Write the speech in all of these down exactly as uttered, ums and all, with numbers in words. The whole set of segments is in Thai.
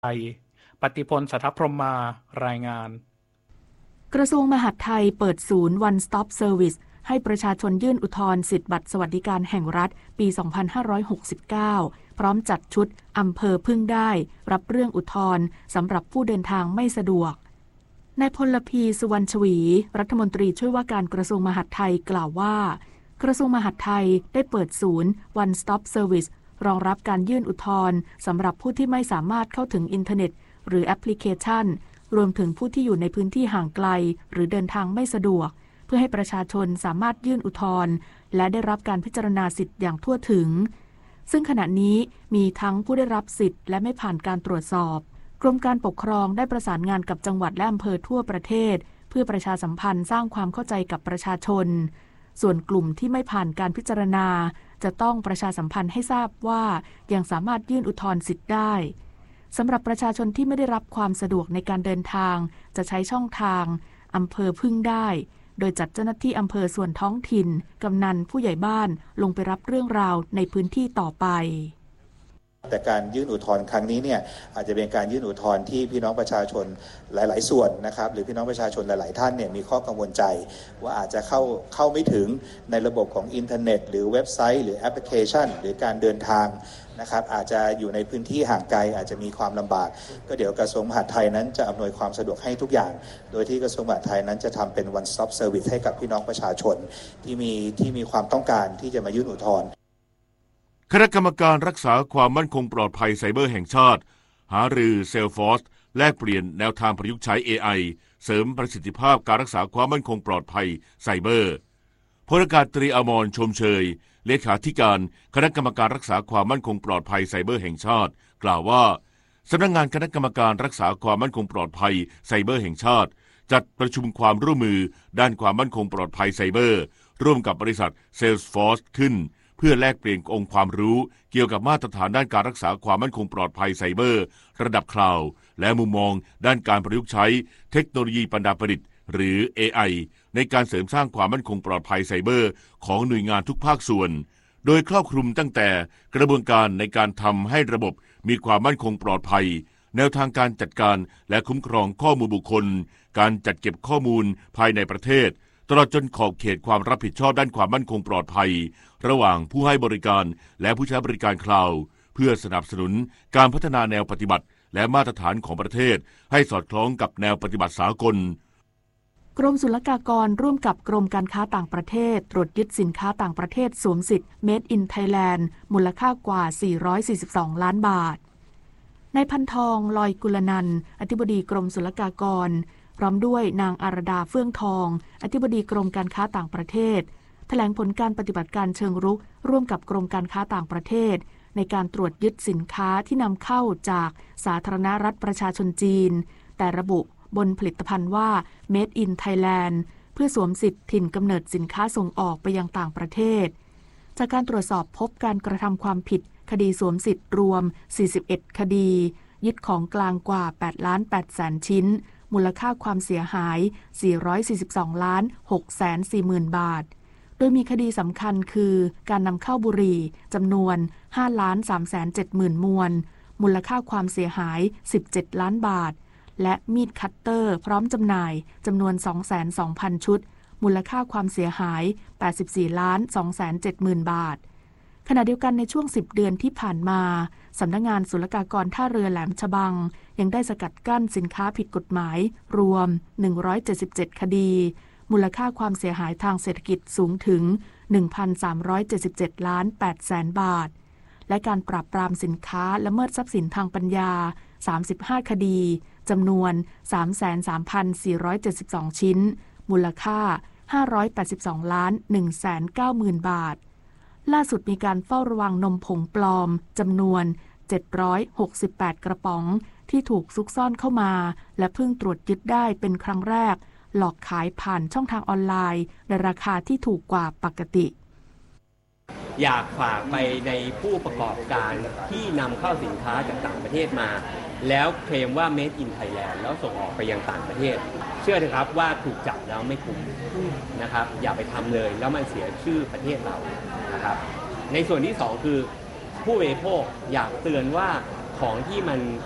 ไทยปฏิพล สัทธพรหมารายงานกระทรวงมหาดไทยเปิดศูนย์ One Stop Service ให้ประชาชนยื่นอุทธรณ์สิทธิบัตรสวัสดิการแห่งรัฐปี สองพันห้าร้อยหกสิบเก้า พร้อมจัดชุดอำเภอพึ่งได้รับเรื่องอุทธรณ์สำหรับผู้เดินทางไม่สะดวกนายพลพี สุวรรณชวีรัฐมนตรีช่วยว่าการกระทรวงมหาดไทยกล่าวว่ากระทรวงมหาดไทยได้เปิดศูนย์ One Stop Service รองรับการยื่นอุทธรณ์สำหรับผู้ที่ไม่สามารถเข้าถึงอินเทอร์เน็ตหรือแอปพลิเคชันรวมถึงผู้ที่อยู่ในพื้นที่ห่างไกลหรือเดินทางไม่สะดวกเพื่อให้ประชาชนสามารถยื่นอุทธรณ์และได้รับการพิจารณาสิทธิ์อย่างทั่วถึงซึ่งขณะนี้มีทั้งผู้ได้รับสิทธิ์และไม่ผ่านการตรวจสอบกรมการปกครองได้ประสานงานกับจังหวัดและอำเภอทั่วประเทศเพื่อประชาสัมพันธ์สร้างความเข้าใจกับประชาชนส่วนกลุ่มที่ไม่ผ่านการพิจารณาจะต้องประชาสัมพันธ์ให้ทราบว่ายังสามารถยื่นอุทธรณ์สิทธิ์ได้สำหรับประชาชนที่ไม่ได้รับความสะดวกในการเดินทางจะใช้ช่องทางอำเภอพึ่งได้โดยจัดเจ้าหน้าที่อำเภอส่วนท้องถิ่นกำนันผู้ใหญ่บ้านลงไปรับเรื่องราวในพื้นที่ต่อไปแต่การยื่นอุทธรณ์ครั้งนี้เนี่ยอาจจะเป็นการยื่นอุทธรณ์ที่พี่น้องประชาชนหลายๆส่วนนะครับหรือพี่น้องประชาชนหลายๆท่านเนี่ยมีข้อกังวลใจว่าอาจจะเข้าเข้าไม่ถึงในระบบของอินเทอร์เน็ตหรือเว็บไซต์หรือแอปพลิเคชันหรือการเดินทางนะครับอาจจะอยู่ในพื้นที่ห่างไกลอาจจะมีความลำบากก็เดี๋ยวกระทรวงมหาดไทยนั้นจะอำนวยความสะดวกให้ทุกอย่างโดยที่กระทรวงมหาดไทยนั้นจะทำเป็น one stop service ให้กับพี่น้องประชาชนที่มีที่มีความต้องการที่จะมายื่นอุทธรณ์คณะกรรมการรักษาความมั่นคงปลอดภัยไซเบอร์แห่งชาติหารือเซลฟอร์สแลกเปลี่ยนแนวทางประยุกต์ใช้ เอ ไอ เสริมประสิทธิภาพการรักษาความมั่นคงปลอดภัยไซเบอร์พลอากาศตรีอมรชมเชยเลขาธิการคณะกรรมการรักษาความมั่นคงปลอดภัยไซเบอร์แห่งชาติกล่าวว่าสำนักงานคณะกรรมการรักษาความมั่นคงปลอดภัยไซเบอร์แห่งชาติจัดประชุมความร่วมมือด้านความมั่นคงปลอดภัยไซเบอร์ร่วมกับบริษัท Salesforce ขึ้นเพื่อแลกเปลี่ยนองค์ความรู้เกี่ยวกับมาตรฐานด้านการรักษาความมั่นคงปลอดภัยไซเบอร์ระดับคลาวด์และมุมมองด้านการประยุกต์ใช้เทคโนโลยีปัญญาประดิษฐ์หรือ เอ ไอ ในการเสริมสร้างความมั่นคงปลอดภัยไซเบอร์ของหน่วยงานทุกภาคส่วนโดยครอบคลุมตั้งแต่กระบวนการในการทำให้ระบบมีความมั่นคงปลอดภัยแนวทางการจัดการและคุ้มครองข้อมูลบุคคลการจัดเก็บข้อมูลภายในประเทศตลอดจนขอบเขตความรับผิดชอบด้านความมั่นคงปลอดภัยระหว่างผู้ให้บริการและผู้ใช้บริการคลาวด์เพื่อสนับสนุนการพัฒนาแนวปฏิบัติและมาตรฐานของประเทศให้สอดคล้องกับแนวปฏิบัติสากลกรมศุลกากรร่วมกับกรมการค้าต่างประเทศตรวจยึดสินค้าต่างประเทศสวมสิทธิ์ Made in Thailand มูลค่ากว่า สี่ร้อยสี่สิบสอง ล้านบาทนายพันทองลอยกุลนันท์อธิบดีกรมศุลกากรพร้อมด้วยนางอารดาเฟื่องทองอธิบดีกรมการค้าต่างประเทศแถลงผลการปฏิบัติการเชิงรุกร่วมกับกรมการค้าต่างประเทศในการตรวจยึดสินค้าที่นำเข้าจากสาธารณรัฐประชาชนจีนแต่ระบุบนผลิตภัณฑ์ว่า Made in Thailand เพื่อสวมสิทธิ์ถิ่นกำเนิดสินค้าส่งออกไปยังต่างประเทศจากการตรวจสอบพบการกระทำความผิดคดีสวมสิทธิ์รวมสี่สิบเอ็ดคดียึดของกลางกว่าแปดล้านแปดแสนชิ้นมูลค่าความเสียหายสี่ร้อยสี่สิบสองล้านหกแสนสี่หมื่นบาทโดยมีคดีสำคัญคือการนำเข้าบุหรี่จำนวนห้าล้านสามแสนเจ็ดหมื่นมวนมูลค่าความเสียหายสิบเจ็ดล้านบาทและมีดคัตเตอร์พร้อมจำหน่ายจำนวน สองแสนสองพัน ชุดมูลค่าความเสียหายแปดสิบสี่ล้านสองแสนเจ็ดหมื่นบาทขณะเดียวกันในช่วงสิบเดือนที่ผ่านมาสำนักงานศุลกากรท่าเรือแหลมฉบังยังได้สกัดกั้นสินค้าผิดกฎหมายรวมหนึ่งร้อยเจ็ดสิบเจ็ดคดีมูลค่าความเสียหายทางเศรษฐกิจสูงถึง หนึ่งพันสามร้อยเจ็ดสิบเจ็ดล้านแปดแสนบาทและการปราบปรามสินค้าละเมิดทรัพย์สินทางปัญญาสามสิบห้าคดีจำนวน สามแสนสามพันสี่ร้อยเจ็ดสิบสอง ชิ้นมูลค่าห้าร้อยแปดสิบสองล้านหนึ่งแสนเก้าหมื่นบาทล่าสุดมีการเฝ้าระวังนมผงปลอมจำนวนเจ็ดร้อยหกสิบแปดกระป๋องที่ถูกซุกซ่อนเข้ามาและเพิ่งตรวจยึดได้เป็นครั้งแรกหลอกขายผ่านช่องทางออนไลน์ในราคาที่ถูกกว่าปกติอยากฝากไปในผู้ประกอบการที่นำเข้าสินค้าจากต่างประเทศมาแล้วเคลมว่า Made in Thailand แล้วส่งออกไปยังต่างประเทศเชื่อเถอะครับว่าถูกจับแล้วไม่คุ้มนะครับอย่าไปทำเลยแล้วมันเสียชื่อประเทศเรานะครับในส่วนที่สองคือผู้บริโภคอยากเตือนว่าของที่มัน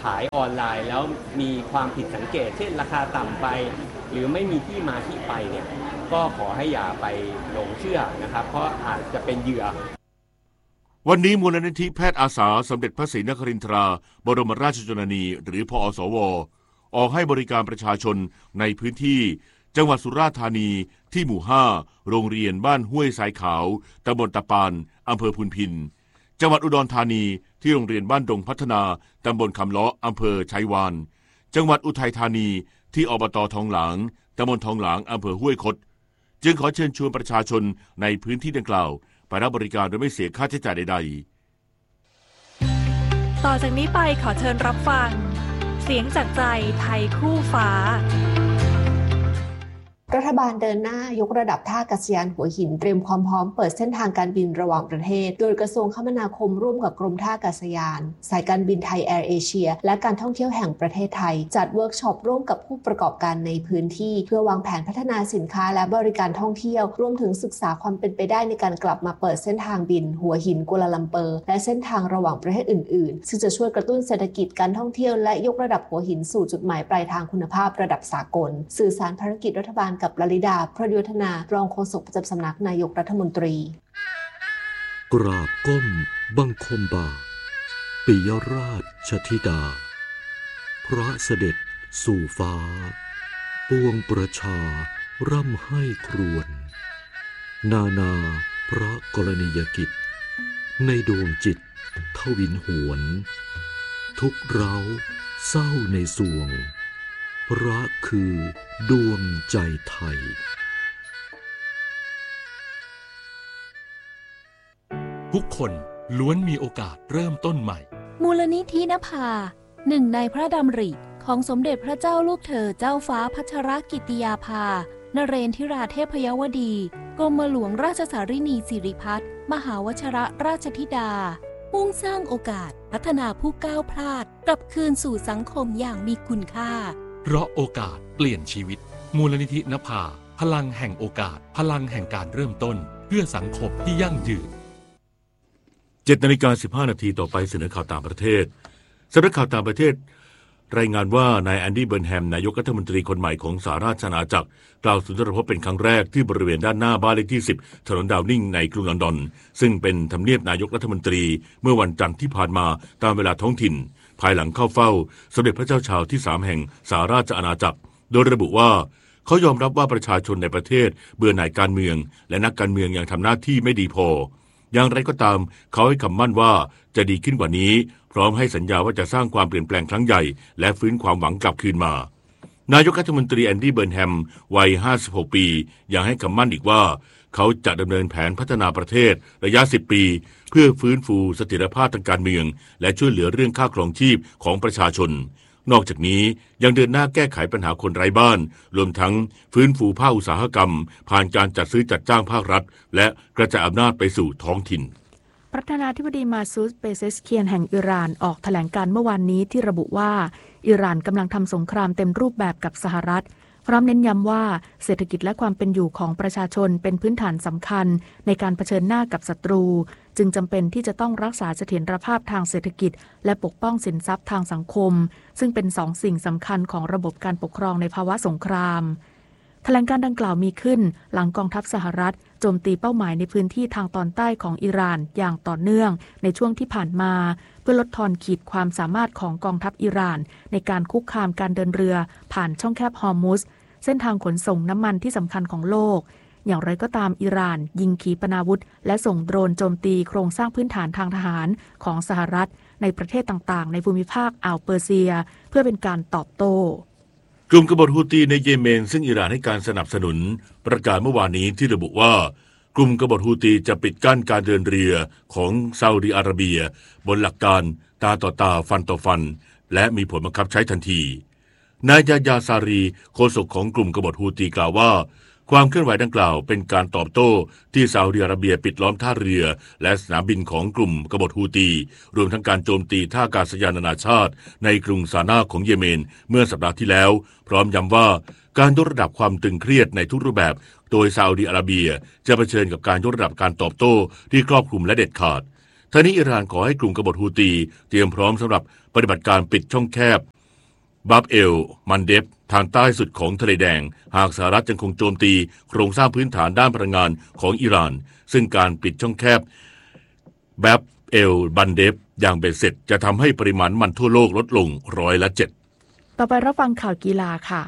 ขายออนไลน์แล้วมีความผิดสังเกตเช่นราคาต่ำไปหรือไม่มีที่มาที่ไปเนี่ยก็ขอให้อย่าไปหลงเชื่อนะครับเพราะอาจจะเป็นเหยื่อวันนี้มูลนิธิแพทย์อาสาสมเด็จพระศรีนครินทราบรมราชชนนีหรือพอสวออกให้บริการประชาชนในพื้นที่จังหวัดสุราษฎร์ธานีที่หมู่ห้าโรงเรียนบ้านห้วยสายขาวตำบลตะปานอำเภอพุนพินจังหวัดอุดรธานีที่โรงเรียนบ้านดงพัฒนาตำบลคำล้ออำเภอชัยวานจังหวัดอุทัยธานีที่อบต.ทองหลางตำบลทองหลางอำเภอห้วยคดจึงขอเชิญชวนประชาชนในพื้นที่ดังกล่าวไปรับบริการโดยไม่เสียค่าใช้จ่ายใดๆต่อจากนี้ไปขอเชิญรับฟังเสียงจากใจไทยคู่ฟ้ารัฐบาลเดินหน้ายกระดับท่าอากาศยานหัวหินเตรียมความพร้อมเปิดเส้นทางการบินระหว่างประเทศโดยกระทรวงคมนาคมร่วมกับกรมท่าอากาศยานสายการบินไทยแอร์เอเชียและการท่องเที่ยวแห่งประเทศไทยจัดเวิร์กช็อปร่วมกับผู้ประกอบการในพื้นที่เพื่อวางแผนพัฒนาสินค้าและบริการท่องเที่ยวรวมถึงศึกษาความเป็นไปได้ในการกลับมาเปิดเส้นทางบินหัวหินกัวลาลัมเปอร์และเส้นทางระหว่างประเทศอื่นๆซึ่งจะช่วยกระตุ้นเศรษฐกิจการท่องเที่ยวและยกระดับหัวหินสู่จุดหมายปลายทางคุณภาพระดับสากลสื่อสารภารกิจรัฐบาลกับลลิดาประยุทธนารองโฆษกประจำสำนักนายกรัฐมนตรีกราบก้มบังคมบาทปิยราชธิดาพระเสด็จสู่ฟ้าปวงประชาร่ำให้ครวญนานาพระกรณียกิจในดวงจิตทวินหวนทุกเร้าเศร้าในสวงพระคือดวงใจไทยทุกคนล้วนมีโอกาสเริ่มต้นใหม่มูลนิธินภาหนึ่งในพระดำริของสมเด็จพระเจ้าลูกเธอเจ้าฟ้าพัชรกิติยาภานเรนทิราเทพยวดีกรมหลวงราชสารินีสิริพัฒน์มหาวชิรราชธิดามุ่งสร้างโอกาสพัฒนาผู้ก้าวพลาดกลับคืนสู่สังคมอย่างมีคุณค่าเพราะโอกาสเปลี่ยนชีวิตมูลนิธินภาพลังแห่งโอกาสพลังแห่งการเริ่มต้นเพื่อสังคมที่ยั่งยืนเจ็ดนาฬิกาสิบห้านาทีต่อไปเสนอข่าวต่างประเทศสำนักข่าวต่างประเทศรายงานว่านายแอนดี้เบิร์นแฮมนายกรัฐมนตรีคนใหม่ของสหราชอาณาจักรกล่าวสุนทรพจน์เป็นครั้งแรกที่บริเวณด้านหน้าบ้านเลขที่สิบถนนดาวนิงในกรุงลอนดอนซึ่งเป็นทำเนียบนายกรัฐมนตรีเมื่อวันจันทร์ที่ผ่านมาตามเวลาท้องถิ่นภายหลังเข้าเฝ้าสมเด็จพระเจ้าชาวที่สามแห่งสหราชอาณาจักรโดยระบุว่าเขายอมรับว่าประชาชนในประเทศเบื่อหน่ายการเมืองและนักการเมืองยังทำหน้าที่ไม่ดีพออย่างไรก็ตามเขาให้คำมั่นว่าจะดีขึ้นกว่านี้พร้อมให้สัญญาว่าจะสร้างความเปลี่ยนแปลงครั้งใหญ่และฟื้นความหวังกลับคืนมานายกรัฐมนตรีแอนดี้เบิร์นแฮมวัยห้าสิบหกปียังให้คำมั่นอีกว่าเขาจะดำเนินแผนพัฒนาประเทศระยะสิบปีเพื่อฟื้นฟูเสถียรภาพทางการเมืองและช่วยเหลือเรื่องค่าครองชีพของประชาชนนอกจากนี้ยังเดินหน้าแก้ไขปัญหาคนไร้บ้านรวมทั้งฟื้นฟูภาคอุตสาหกรรมผ่านการจัดซื้อจัดจ้างภาครัฐและกระจายอำนาจไปสู่ท้องถิ่นประธานาธิบดีมาซูด เปเซชเคียนแห่งอิหร่านออกแถลงการเมื่อวานนี้ที่ระบุว่าอิหร่านกำลังทำสงครามเต็มรูปแบบกับสหรัฐพร้อมเน้นย้ำว่าเศรษฐกิจและความเป็นอยู่ของประชาชนเป็นพื้นฐานสำคัญในการเผชิญหน้ากับศัตรูจึงจำเป็นที่จะต้องรักษาเสถียรภาพทางเศรษฐกิจและปกป้องสินทรัพย์ทางสังคมซึ่งเป็นสองสิ่งสำคัญของระบบการปกครองในภาวะสงครามแถลงการดังกล่าวมีขึ้นหลังกองทัพสหรัฐโจมตีเป้าหมายในพื้นที่ทางตอนใต้ของอิหร่านอย่างต่อเนื่องในช่วงที่ผ่านมาเพื่อลดทอนขีดความสามารถของกองทัพอิหร่านในการคุกคามการเดินเรือผ่านช่องแคบฮอร์มุซเส้นทางขนส่งน้ำมันที่สำคัญของโลกอย่างไรก็ตามอิหร่านยิงขีปนาวุธและส่งโดรนโจมตีโครงสร้างพื้นฐานทางทหารของสหรัฐในประเทศต่างๆในภูมิภาคอ่าวเปอร์เซียเพื่อเป็นการตอบโต้กลุ่มกบฏฮูตีในเยเมนซึ่งอิหร่านให้การสนับสนุนประกาศเมื่อวานนี้ที่ระบุว่ากลุ่มกบฏฮูตีจะปิดกั้นการเดินเรือของซาอุดิอาระเบียบนหลักการตาต่อตาฟันต่อฟันและมีผลบังคับใช้ทันทีนายยาญาซารีโฆษกของกลุ่มกบฏฮูตีกล่าวว่าความเคลื่อนไหวดังกล่าวเป็นการตอบโต้ที่ซาอุดิอาระเบียปิดล้อมท่าเรือและสนามบินของกลุ่มกบฏฮูตีรวมทั้งการโจมตีท่าอากาศยานนานาชาติในกรุงซานาของเยเมนเมื่อสัปดาห์ที่แล้วพร้อมย้ำว่าการยกระดับความตึงเครียดในทุกรูปแบบโดยซาอุดิอาระเบียจะเผชิญกับการยกระดับการตอบโต้ที่ครอบคลุมและเด็ดขาดทั้งนี้อิหร่านขอให้กลุ่มกบฏฮูตีเตรียมพร้อมสำหรับปฏิบัติการปิดช่องแคบบับเอลมันเดฟทางใต้สุดของทะเลแดงหากสหรัฐยังคงโจมตีโครงสร้างพื้นฐานด้านพลังงานของอิหร่านซึ่งการปิดช่องแคบบับเอลบันเดฟอย่างเบ็ดเสร็จจะทำให้ปริมาณมันทั่วโลกลดลงร้อยละเจ็ดต่อไปรับฟังข่าวกีฬาค่ะ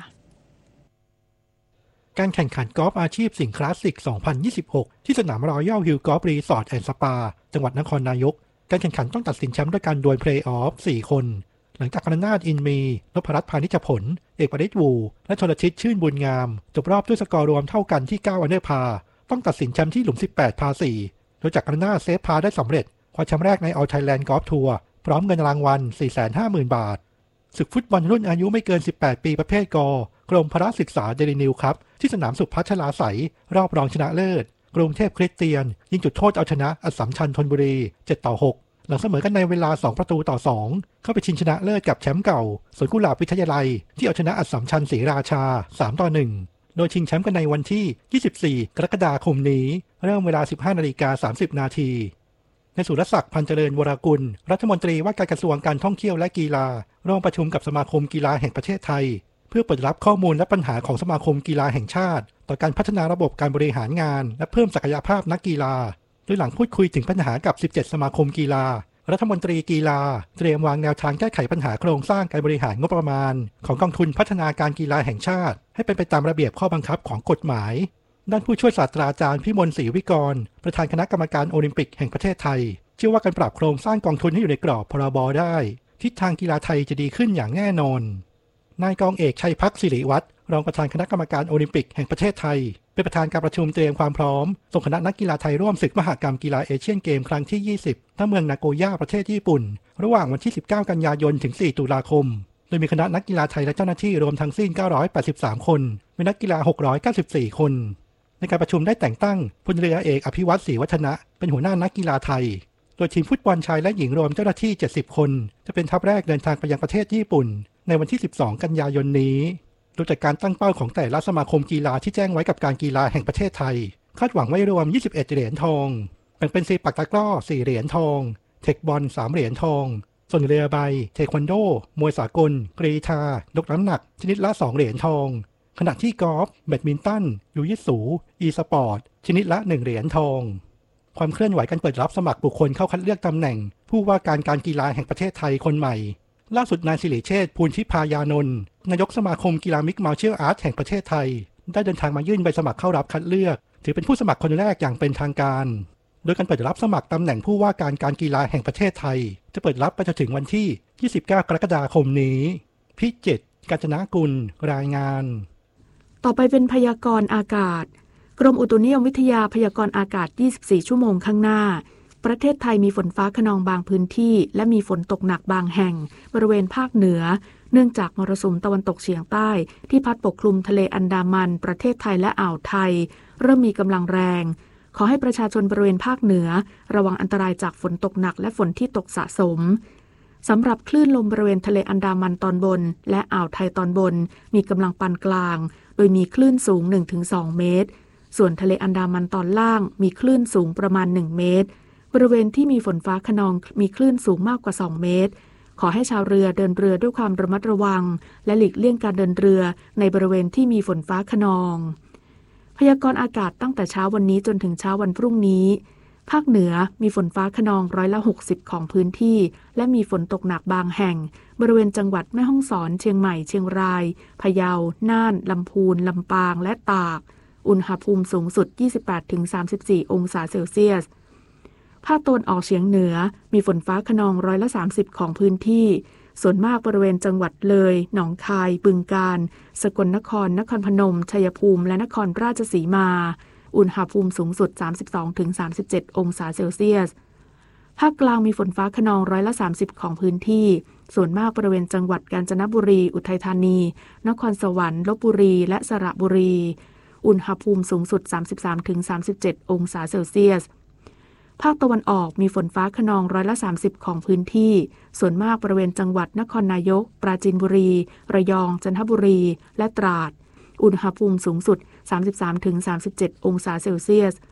การแข่งขันกอล์ฟอาชีพสิงห์คลาสสิก สองพันยี่สิบหก ที่สนามรอยัลฮิลล์กอล์ฟรีสอร์ทแอนด์สปาจังหวัดนครนายกการแข่งขันต้องตัดสินแชมป์ด้วยการดวลเพลย์ออฟ สี่ คนหลังจากกรนาถอินมีนพรัตน์พานิชผลเอกประดิษฐ์วูและชลชิตชื่นบุญงามจบรอบด้วยสกอร์รวมเท่ากันที่เก้าอันเดอร์พาต้องตัดสินแชมป์ที่หลุมสิบแปดพาสี่โดยจากกรนาถเซฟพาได้สำเร็จคว้าแชมป์แรกใน All Thailand Golf Tour พร้อมเงินรางวัล สี่แสนห้าหมื่น บาทศึกฟุตบอลรุ่นอายุไม่เกินสิบแปดปีประเภทกกรมพละศึกษาเดลินิวครับที่สนามสุพัชราไสยรอบรองชนะเลิศกรุงเทพคริสเตียนยิงจุดโทษเอาชนะอัสสัมชัญธนบุรีเจ็ดต่อหกหลังเสมอกันในเวลาสองประตูต่อสองเข้าไปชิงชนะเลิศกับแชมป์เก่าสวนกุหลาบวิทยาลัยที่เอาชนะอัสสัมชัญศรีราชาสามต่อหนึ่งโดยชิงแชมป์กันในวันที่ยี่สิบสี่กรกฎาคมนี้เริ่มเวลา สิบห้านาฬิกาสามสิบนาทีในสุรศักดิ์พันเจริญวรกุลรัฐมนตรีว่าการกระทรวงการท่องเที่ยวและกีฬาร่วมประชุมกับสมาคมกีฬาแห่งประเทศไทยเพื่อเปิดรับข้อมูลและปัญหาของสมาคมกีฬาแห่งชาติต่อการพัฒนาระบบการบริหารงานและเพิ่มศักยภาพนักกีฬาโดยหลังพูดคุยถึงปัญหากับสิบเจ็ดสมาคมกีฬารัฐมนตรีกีฬาเตรียมวางแนวทางแก้ไขปัญหาโครงสร้างการบริหารงบประมาณของกองทุนพัฒนาการกีฬาแห่งชาติให้เป็นไปตามระเบียบข้อบังคับของกฎหมายด้านผู้ช่วยศาสตราจารย์พิมลศรีวิกรประธานคณะกรรมการโอลิมปิกแห่งประเทศไทยเชื่อว่าการปรับโครงสร้างกองทุนให้อยู่ในกรอบพรบได้ทิศทางกีฬาไทยจะดีขึ้นอย่างแน่นอนนายกองเอกชัยพักศิริวัฒน์รองประธานคณะกรรมการโอลิมปิกแห่งประเทศไทยเป็นประธานการประชุมเตรียมความพร้อมส่งคณะนักกีฬาไทยร่วมศึกมหกรรมกีฬาเอเชียนเกมครั้งที่ยี่สิบณเมืองนาโกย่าประเทศญี่ปุ่นระหว่างวันที่สิบเก้ากันยายนถึงสี่ตุลาคมโดยมีคณะนักกีฬาไทยและเจ้าหน้าที่รวมทั้งสิ้นเก้าร้อยแปดสิบสามคนมีนักกีฬาหกร้อยเก้าสิบสี่คนในการประชุมได้แต่งตั้งพลเรือเอกอภิวัตรศรีวัฒนะเป็นหัวหน้านักกีฬาไทยโดยทีมฟุตบอลชายและหญิงรวมเจ้าหน้าที่เจ็ดสิบคนจะเป็นทัพแรกเดินทางไปยังประเทศญี่ปุ่นในวันที่สิบสองกันยายนนี้โดยจากการตั้งเป้าของแต่ละสมาคมกีฬาที่แจ้งไว้กับการกีฬาแห่งประเทศไทยคาดหวังไว้รวมยี่สิบเอ็ดเหรียญทองแบ่งเป็นซีปักตะกร้อสี่เหรียญทองเทคบอลสามเหรียญทองส่วนเรือใบเทควันโดมวยสากลกรีฑายกน้ำหนักชนิดละสองเหรียญทองขณะที่กอล์ฟแบดมินตันยูยิสูอีสปอร์ตชนิดละหนึ่งเหรียญทองความเคลื่อนไหวการเปิดรับสมัครบุคคลเข้าคัดเลือกตำแหน่งผู้ว่าการการกีฬาแห่งประเทศไทยคนใหม่ล่าสุดนายสิริเชษฐ์ภูลทิพายานนท์นายกสมาคมกีฬามิกซ์มาร์เชียลอาร์ตแห่งประเทศไทยได้เดินทางมายื่นใบสมัครเข้ารับคัดเลือกถือเป็นผู้สมัครคนแรกอย่างเป็นทางการโดยการเปิดรับสมัครตำแหน่งผู้ว่าการการกีฬาแห่งประเทศไทยจะเปิดรับไปจนถึงวันที่ยี่สิบเก้ากรกฎาคมนี้พิจิตรกาญจนกุลรายงานต่อไปเป็นพยากรณ์อากาศกรมอุตุนิยมวิทยาพยากรณ์อากาศยี่สิบสี่ชั่วโมงข้างหน้าประเทศไทยมีฝนฟ้าคะนองบางพื้นที่และมีฝนตกหนักบางแห่งบริเวณภาคเหนือเนื่องจากมรสุมตะวันตกเฉียงใต้ที่พัดปกคลุมทะเลอันดามันประเทศไทยและอ่าวไทยเริ่มมีกำลังแรงขอให้ประชาชนบริเวณภาคเหนือระวังอันตรายจากฝนตกหนักและฝนที่ตกสะสมสำหรับคลื่นลมบริเวณทะเลอันดามันตอนบนและอ่าวไทยตอนบนมีกำลังปานกลางโดยมีคลื่นสูง หนึ่งถึงสอง เมตรส่วนทะเลอันดามันตอนล่างมีคลื่นสูงประมาณหนึ่งเมตรบริเวณที่มีฝนฟ้าคะนองมีคลื่นสูงมากกว่าสองเมตรขอให้ชาวเรือเดินเรือด้วยความระมัดระวังและหลีกเลี่ยงการเดินเรือในบริเวณที่มีฝนฟ้าคะนองพยากรณ์อากาศตั้งแต่เช้าวันนี้จนถึงเช้าวันพรุ่งนี้ภาคเหนือมีฝนฟ้าคะนองร้อยละหกสิบของพื้นที่และมีฝนตกหนักบางแห่งบริเวณจังหวัดแม่ฮ่องสอนเชียงใหม่เชียงรายพะเยาน่านลำพูนลำปางและตากอุณหภูมิสูงสุด ยี่สิบแปดถึงสามสิบสี่ องศาเซลเซียสภาคตะวันออกเฉียงเหนือมีฝนฟ้าคะนองร้อยละสามสิบของพื้นที่ส่วนมากบริเวณจังหวัดเลยหนองคายบึงกาฬสกลนครนครพนมชัยภูมิและนครราชสีมาอุณหภูมิสูงสุด สามสิบสองถึงสามสิบเจ็ด องศาเซลเซียสภาคกลางมีฝนฟ้าคะนองร้อยละสามสิบของพื้นที่ส่วนมากบริเวณจังหวัดกาญจนบุรีอุทัยธานีนครสวรรค์ลพบุรีและสระบุรีอุณหภูมิสูงสุด สามสิบสามถึงสามสิบเจ็ด องศาเซลเซียสภาคตะวันออกมีฝนฟ้าคะนองร้อยละสามสิบของพื้นที่ส่วนมากบริเวณจังหวัดนครนายกปราจีนบุรีระยองจันทบุรีและตราดอุณหภูมิสูงสุด สามสิบสามถึงสามสิบเจ็ด องศาเซลเซียส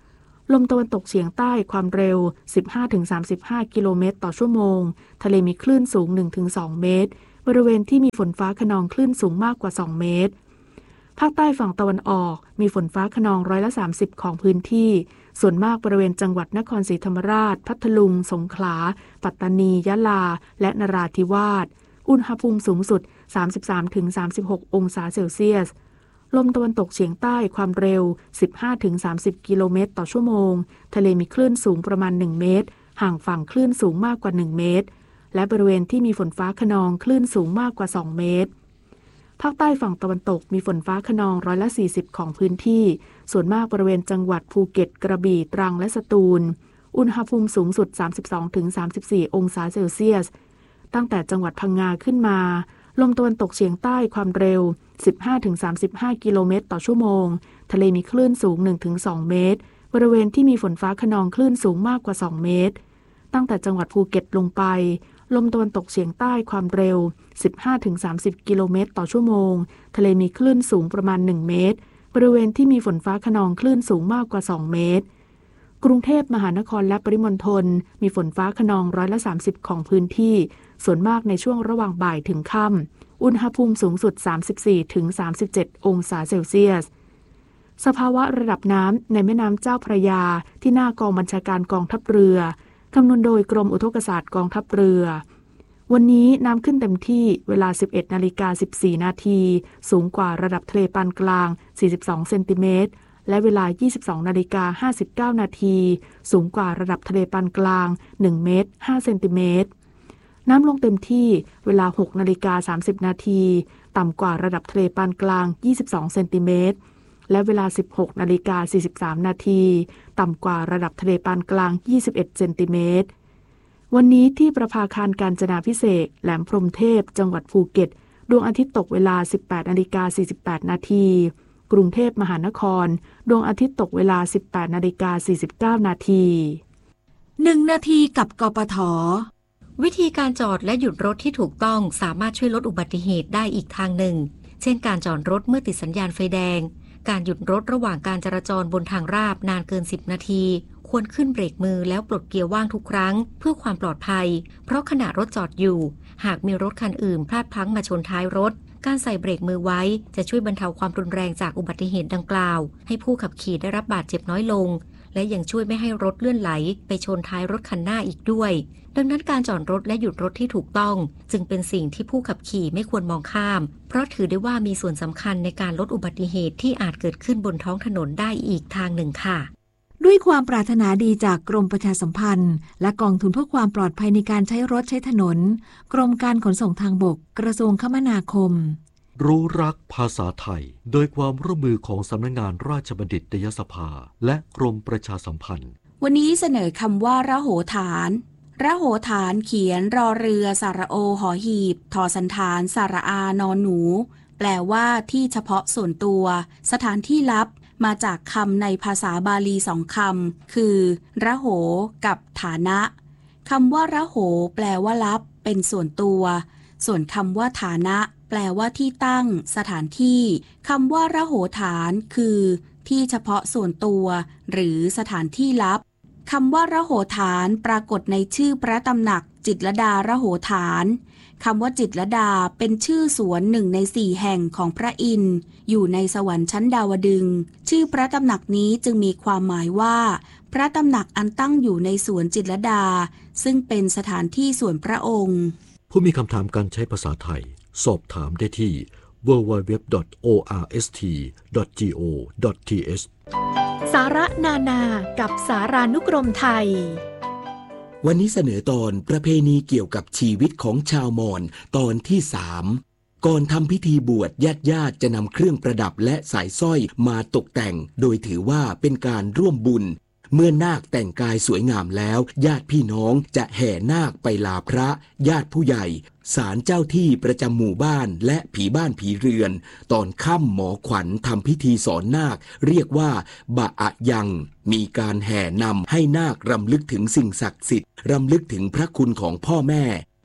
ลมตะวันตกเฉียงใต้ความเร็ว สิบห้าถึงสามสิบห้า กิโลเมตรต่อชั่วโมงทะเลมีคลื่นสูง หนึ่งถึงสอง เมตรบริเวณที่มีฝนฟ้าคะนองคลื่นสูงมากกว่าสองเมตรภาคใต้ฝั่งตะวันออกมีฝนฟ้าคะนองร้อยละสามสิบของพื้นที่ส่วนมากบริเวณจังหวัดนครศรีธรรมราชพัทลุงสงขลาปัตตานียะลาและนราธิวาสอุณหภูมิสูงสุด สามสิบสามถึงสามสิบหก องศาเซลเซียสลมตะวันตกเฉียงใต้ความเร็ว สิบห้าถึงสามสิบ กิโลเมตรต่อชั่วโมงทะเลมีคลื่นสูงประมาณหนึ่งเมตรห่างฝั่งคลื่นสูงมากกว่าหนึ่งเมตรและบริเวณที่มีฝนฟ้าคะนองคลื่นสูงมากกว่าสองเมตรภาคใต้ฝั่งตะวันตกมีฝนฟ้าคะนองร้อยละสี่สิบของพื้นที่ส่วนมากบริเวณจังหวัดภูเก็ตกระบี่ตรังและสตูลอุณหภูมิสูงสุด สามสิบสองถึงสามสิบสี่ องศาเซลเซียสตั้งแต่จังหวัดพังงาขึ้นมาลมตะวันตกเฉียงใต้ความเร็ว สิบห้าถึงสามสิบห้า กิโลเมตรต่อชั่วโมงทะเลมีคลื่นสูง หนึ่งถึงสอง เมตรบริเวณที่มีฝนฟ้าคะนองคลื่นสูงมากกว่าสองเมตรตั้งแต่จังหวัดภูเก็ตลงไปลมตะวันตกเฉียงใต้ความเร็ว สิบห้าถึงสามสิบ กิโลเมตรต่อชั่วโมงทะเลมีคลื่นสูงประมาณหนึ่งเมตรบริเวณที่มีฝนฟ้าคะนองคลื่นสูงมากกว่าสองเมตรกรุงเทพมหานครและปริมณฑลมีฝนฟ้าคะนองร้อยละสามสิบของพื้นที่ส่วนมากในช่วงระหว่างบ่ายถึงค่ำอุณหภูมิสูงสุด สามสิบสี่ถึงสามสิบเจ็ด องศาเซลเซียสสภาวะระดับน้ำในแม่น้ำเจ้าพระยาที่หน้ากองบัญชาการกองทัพเรือคำนวณโดยกรมอุทกศาสตร์กองทัพเรือวันนี้น้ำขึ้นเต็มที่เวลา สิบเอ็ดนาฬิกาสิบสี่ นาทีสูงกว่าระดับทะเลปานกลางสี่สิบสองเซนติเมตรและเวลา ยี่สิบสองนาฬิกาห้าสิบเก้า นาทีสูงกว่าระดับทะเลปานกลางหนึ่งเมตรห้าเซนติเมตรน้ำลงเต็มที่เวลา หกนาฬิกาสามสิบ นาทีต่ำกว่าระดับทะเลปานกลางยี่สิบสองเซนติเมตรและเวลา สิบหกนาฬิกาสี่สิบสาม นาทีต่ำกว่าระดับทะเลปานกลางยี่สิบเอ็ดเซนติเมตรวันนี้ที่ประภาคารกาญจนาภิเษกแหลมพรหมเทพจังหวัดภูเก็ตดวงอาทิตย์ตกเวลา สิบแปดนาฬิกาสี่สิบแปด นาทีกรุงเทพมหานครดวงอาทิตย์ตกเวลา สิบแปดนาฬิกาสี่สิบเก้า นาทีหนึ่งนาทีกับกปท.วิธีการจอดและหยุดรถที่ถูกต้องสามารถช่วยลดอุบัติเหตุได้อีกทางหนึ่งเช่นการจอดรถเมื่อติดสัญญาณไฟแดงการหยุดรถระหว่างการจราจรบนทางราบนานเกินสิบนาทีควรขึ้นเบรกมือแล้วปลดเกียร์ว่างทุกครั้งเพื่อความปลอดภัยเพราะขณะรถจอดอยู่หากมีรถคันอื่นพลาดพลั้งมาชนท้ายรถการใส่เบรกมือไว้จะช่วยบรรเทาความรุนแรงจากอุบัติเหตุดังกล่าวให้ผู้ขับขี่ได้รับบาดเจ็บน้อยลงและยังช่วยไม่ให้รถเลื่อนไหลไปชนท้ายรถคันหน้าอีกด้วยดังนั้นการจอดรถและหยุดรถที่ถูกต้องจึงเป็นสิ่งที่ผู้ขับขี่ไม่ควรมองข้ามเพราะถือได้ว่ามีส่วนสำคัญในการลดอุบัติเหตุที่อาจเกิดขึ้นบนท้องถนนได้อีกทางหนึ่งค่ะด้วยความปรารถนาดีจากกรมประชาสัมพันธ์และกองทุนเพื่อความปลอดภัยในการใช้รถใช้ถนนกรมการขนส่งทางบกกระทรวงคมนาคมรู้รักภาษาไทยโดยความร่วมมือของสำนักงานราชบัณฑิตยสภาและกรมประชาสัมพันธ์วันนี้เสนอคำว่าระโหฐานระโหฐานเขียนรอเรือสระโอหอหีบทอสันฐานสระอานอนหนูแปลว่าที่เฉพาะส่วนตัวสถานที่ลับมาจากคำในภาษาบาลีสองคำคือระโหกับฐานะคำว่าระโหแปลว่าลับเป็นส่วนตัวส่วนคำว่าฐานะแปลว่าที่ตั้งสถานที่คำว่าระโหฐานคือที่เฉพาะส่วนตัวหรือสถานที่ลับคำว่าระโหฐานปรากฏในชื่อพระตำหนักจิตรลดาระโหฐานคำว่าจิตรลดาเป็นชื่อสวนหนึ่งในสี่แห่งของพระอินทร์อยู่ในสวรรค์ชั้นดาวดึงส์ชื่อพระตำหนักนี้จึงมีความหมายว่าพระตำหนักอันตั้งอยู่ในสวนจิตรลดาซึ่งเป็นสถานที่ส่วนพระองค์ผู้มีคำถามการใช้ภาษาไทยสอบถามได้ที่ ดับเบิลยู ดับเบิลยู ดับเบิลยู ดอท โอ อาร์ เอส ที ดอท จี โอ ดอท ที เอชสาระนานากับสารานุกรมไทยวันนี้เสนอตอนประเพณีเกี่ยวกับชีวิตของชาวมอญตอนที่สามก่อนทำพิธีบวชญาติญาติจะนำเครื่องประดับและสายสร้อยมาตกแต่งโดยถือว่าเป็นการร่วมบุญเมื่อนาคแต่งกายสวยงามแล้วญาติพี่น้องจะแห่นาคไปลาพระญาติผู้ใหญ่ศาลเจ้าที่ประจำหมู่บ้านและผีบ้านผีเรือนตอนค่ำหมอขวัญทำพิธีสอนนาคเรียกว่าบะอะยังมีการแห่นำให้นาครำลึกถึงสิ่งศักดิ์สิทธิ์รำลึกถึงพระคุณของพ่อแม่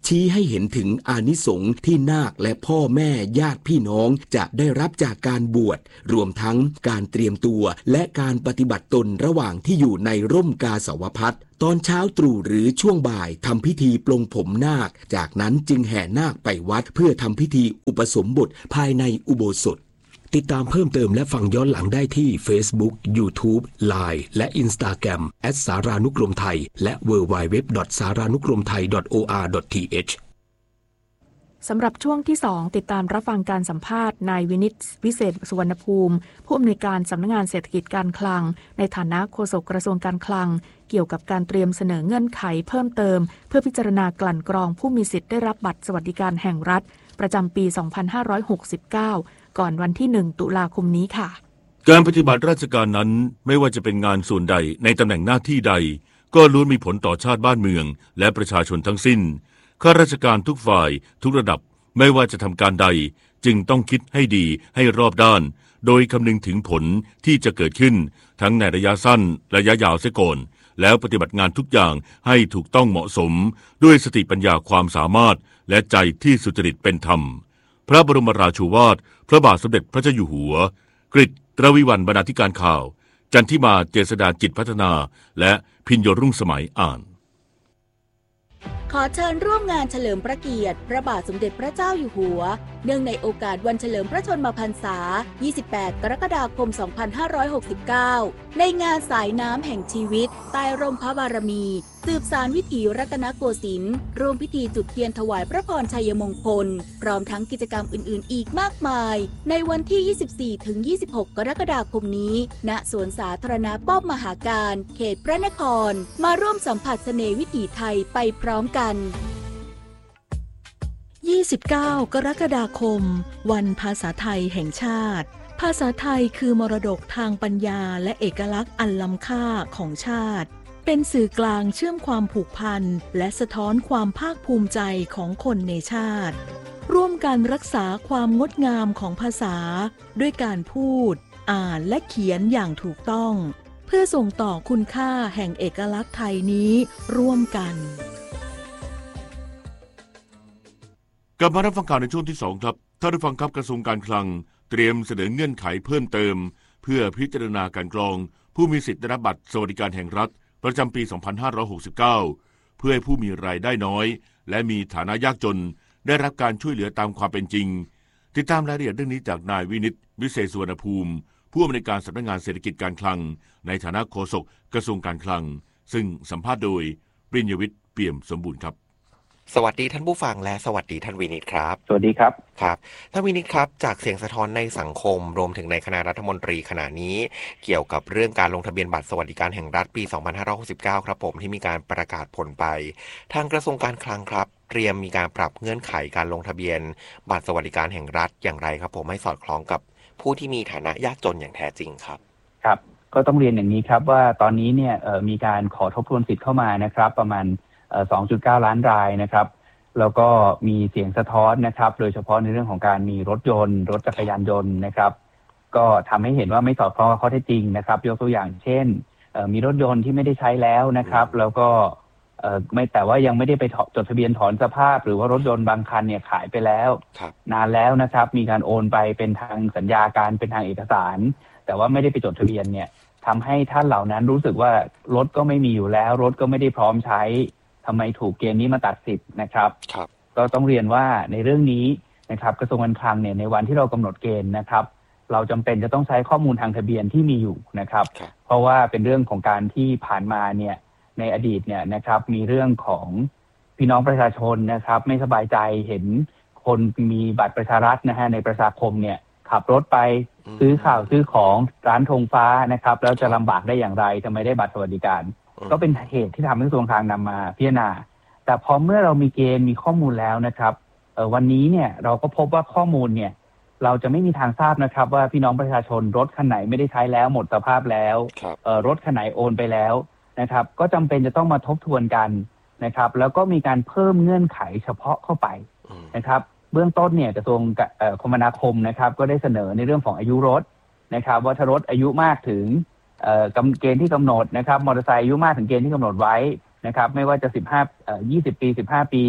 ชี้ให้เห็นถึงอานิสงส์ที่นาคและพ่อแม่ญาติพี่น้องจะได้รับจากการบวชรวมทั้งการเตรียมตัวและการปฏิบัติตนระหว่างที่อยู่ในร่มกาสาวพัสต์ตอนเช้าตรู่หรือช่วงบ่ายทำพิธีปลงผมนาคจากนั้นจึงแห่นาคไปวัดเพื่อทำพิธีอุปสมบทภายในอุโบสถติดตามเพิ่มเติมและฟังย้อนหลังได้ที่ Facebook YouTube ไลน์ และ Instagram แอท สารานุกรมไทยและ ดับเบิลยู ดับเบิลยู ดับเบิลยู ดอท สารานุกรมไทย ดอท โอ อาร์ ดอท ที เอชสำหรับช่วงที่สองติดตามรับฟังการสัมภาษณ์นายวินิตวิเศษสุวรรณภูมิผู้อำนวยการสำนักงานเศรษฐกิจการคลังในฐานะโฆษกกระทรวงการคลังเกี่ยวกับการเตรียมเสนอเงื่อนไขเพิ่มเติมเพื่อพิจารณากลั่นกรองผู้มีสิทธิ์ได้รับบัตรสวัสดิการแห่งรัฐประจำปี สองพันห้าร้อยหกสิบเก้า ก่อนวันที่ หนึ่ง ตุลาคมนี้ค่ะการปฏิบัติราชการนั้นไม่ว่าจะเป็นงานส่วนใดในตำแหน่งหน้าที่ใดก็ล้วนมีผลต่อชาติบ้านเมืองและประชาชนทั้งสิ้นข้าราชการทุกฝ่ายทุกระดับไม่ว่าจะทำการใดจึงต้องคิดให้ดีให้รอบด้านโดยคำนึงถึงผลที่จะเกิดขึ้นทั้งในระยะสั้นระยะยาวเสียก่อนแล้วปฏิบัติงานทุกอย่างให้ถูกต้องเหมาะสมด้วยสติปัญญาความสามารถและใจที่สุจริตเป็นธรรมพระบรมราโชวาทพระบาทสมเด็จพระเจ้าอยู่หัวกฤษตรวิวัลย์บรรณาธิการข่าวจันทิมาเจษฎาจิตพัฒนาและพิญโยรุ่งสมัยอ่านขอเชิญร่วมงานเฉลิมพระเกียรติพระบาทสมเด็จพระเจ้าอยู่หัวเนื่องในโอกาสวันเฉลิมพระชนมพรรษา ยี่สิบแปด กรกฎาคม สองพันห้าร้อยหกสิบเก้า ในงานสายน้ำแห่งชีวิตใต้ร่มพระบารมีสืบสานวิถีรัตนโกสินทร์ร่วมพิธีจุดเทียนถวายพระพรชัยมงคลพร้อมทั้งกิจกรรมอื่นๆอีกมากมายในวันที่ ยี่สิบสี่ถึงยี่สิบหก กรกฎาคมนี้ณสวนสาธารณะป้อมมหาการเขตพระนครมาร่วมสัมผัสเสน่ห์วิถีไทยไปพร้อมกันยี่สิบเก้า กรกฎาคมวันภาษาไทยแห่งชาติภาษาไทยคือมรดกทางปัญญาและเอกลักษณ์อันล้ำค่าของชาติเป็นสื่อกลางเชื่อมความผูกพันและสะท้อนความภาคภูมิใจของคนในชาติร่วมกันรักษาความงดงามของภาษาด้วยการพูดอ่านและเขียนอย่างถูกต้องเพื่อส่งต่อคุณค่าแห่งเอกลักษณ์ไทยนี้ร่วมกันกลับมารับฟังข่าวในช่วงที่สองครับท่านผู้ฟังครับกระทรวงการคลังเตรียมเสนอเงื่อนไขเพิ่มเติมเพื่อพิจารณาการกรองผู้มีสิทธิได้รับบัตรสวัสดิการแห่งรัฐประจำปี สองพันห้าร้อยหกสิบเก้า เพื่อให้ผู้มีรายได้น้อยและมีฐานะยากจนได้รับการช่วยเหลือตามความเป็นจริงติดตามรายละเอียดเรื่องนี้จากนายวินิตวิเศษสุวรรณภูมิผู้อำนวยการสำนักงานเศรษฐกิจการคลังในฐานะโฆษกกระทรวงการคลังซึ่งสัมภาษณ์โดยปริญญวิทย์เปี่ยมสมบูรณ์ครับสวัสดีท่านผู้ฟังและสวัสดีท่านวินิตครับสวัสดีครับครับท่านวินิตครับจากเสียงสะท้อนในสังคมรวมถึงในคณะรัฐมนตรีขณะนี้เกี่ยวกับเรื่องการลงทะเบียนบัตรสวัสดิการแห่งรัฐปี สองพันห้าร้อยหกสิบเก้า ครับผมที่มีการประกาศผลไปทางกระทรวงการคลังครับเตรียมมีการปรับเงื่อนไขการลงทะเบียนบัตรสวัสดิการแห่งรัฐอย่างไรครับผมให้สอดคล้องกับผู้ที่มีฐานะยากจนอย่างแท้จริงครับครับก็ต้องเรียนอย่างนี้ครับว่าตอนนี้เนี่ยมีการขอทบทวนสิทธิ์เข้ามานะครับประมาณ สองจุดเก้า ล้านรายนะครับแล้วก็มีเสียงสะท้อนนะครับโดยเฉพาะในเรื่องของการมีรถยนต์รถจักรยานยนต์นะครับก็ทำให้เห็นว่าไม่สอดคล้องกับข้อเท็จจริงนะครับยกตัวอย่างเช่นมีรถยนต์ที่ไม่ได้ใช้แล้วนะครับแล้วก็ไม่แต่ว่ายังไม่ได้ไปจดทะเบียนถอนสภาพหรือว่ารถยนต์บางคันเนี่ยขายไปแล้วนานแล้วนะครับมีการโอนไปเป็นทางสัญญาการเป็นทางเอกสารแต่ว่าไม่ได้ไปจดทะเบียนเนี่ยทำให้ท่านเหล่านั้นรู้สึกว่ารถก็ไม่มีอยู่แล้วรถก็ไม่ได้พร้อมใช้ทำไมถูกเกณฑ์นี้มาตัดสิทธิ์นะครับก็ต้องเรียนว่าในเรื่องนี้นะครับกระทรวงการคลังเนี่ยในวันที่เรากำหนดเกณฑ์นะครับเราจำเป็นจะต้องใช้ข้อมูลทางทะเบียนที่มีอยู่นะครับเพราะว่าเป็นเรื่องของการที่ผ่านมาเนี่ยในอดีตเนี่ยนะครับมีเรื่องของพี่น้องประชาชนนะครับไม่สบายใจเห็นคนมีบัตรประชารัฐนะฮะในประชาคมเนี่ยขับรถไปซื้อข่าวซื้อของร้านธงฟ้านะครับแล้วจะลำบากได้อย่างไรทำไมได้บัตรสวัสดิการก็เป็นเหตุที่ทำให้กระทรวงการคลังนำมาพิจารณาแต่พอเมื่อเรามีเกณฑ์มีข้อมูลแล้วนะครับวันนี้เนี่ยเราก็พบว่าข้อมูลเนี่ยเราจะไม่มีทางทราบนะครับว่าพี่น้องประชาชนรถคันไหนไม่ได้ใช้แล้วหมดสภาพแล้วรถคันไหนโอนไปแล้วนะครับก็จำเป็นจะต้องมาทบทวนกันนะครับแล้วก็มีการเพิ่มเงื่อนไขเฉพาะเข้าไปนะครับเบื้องต้นเนี่ยกระทรวงคมนาคมนะครับก็ได้เสนอในเรื่องของอายุรถนะครับว่าถ้ารถอายุมากถึงเกณฑ์ที่กำหนดนะครับมอเตอร์ไซค์อายุมากถึงเกณฑ์ที่กำหนดไว้นะครับไม่ว่าจะสิบห้าเอ่อยี่สิบปีสิบห้าปี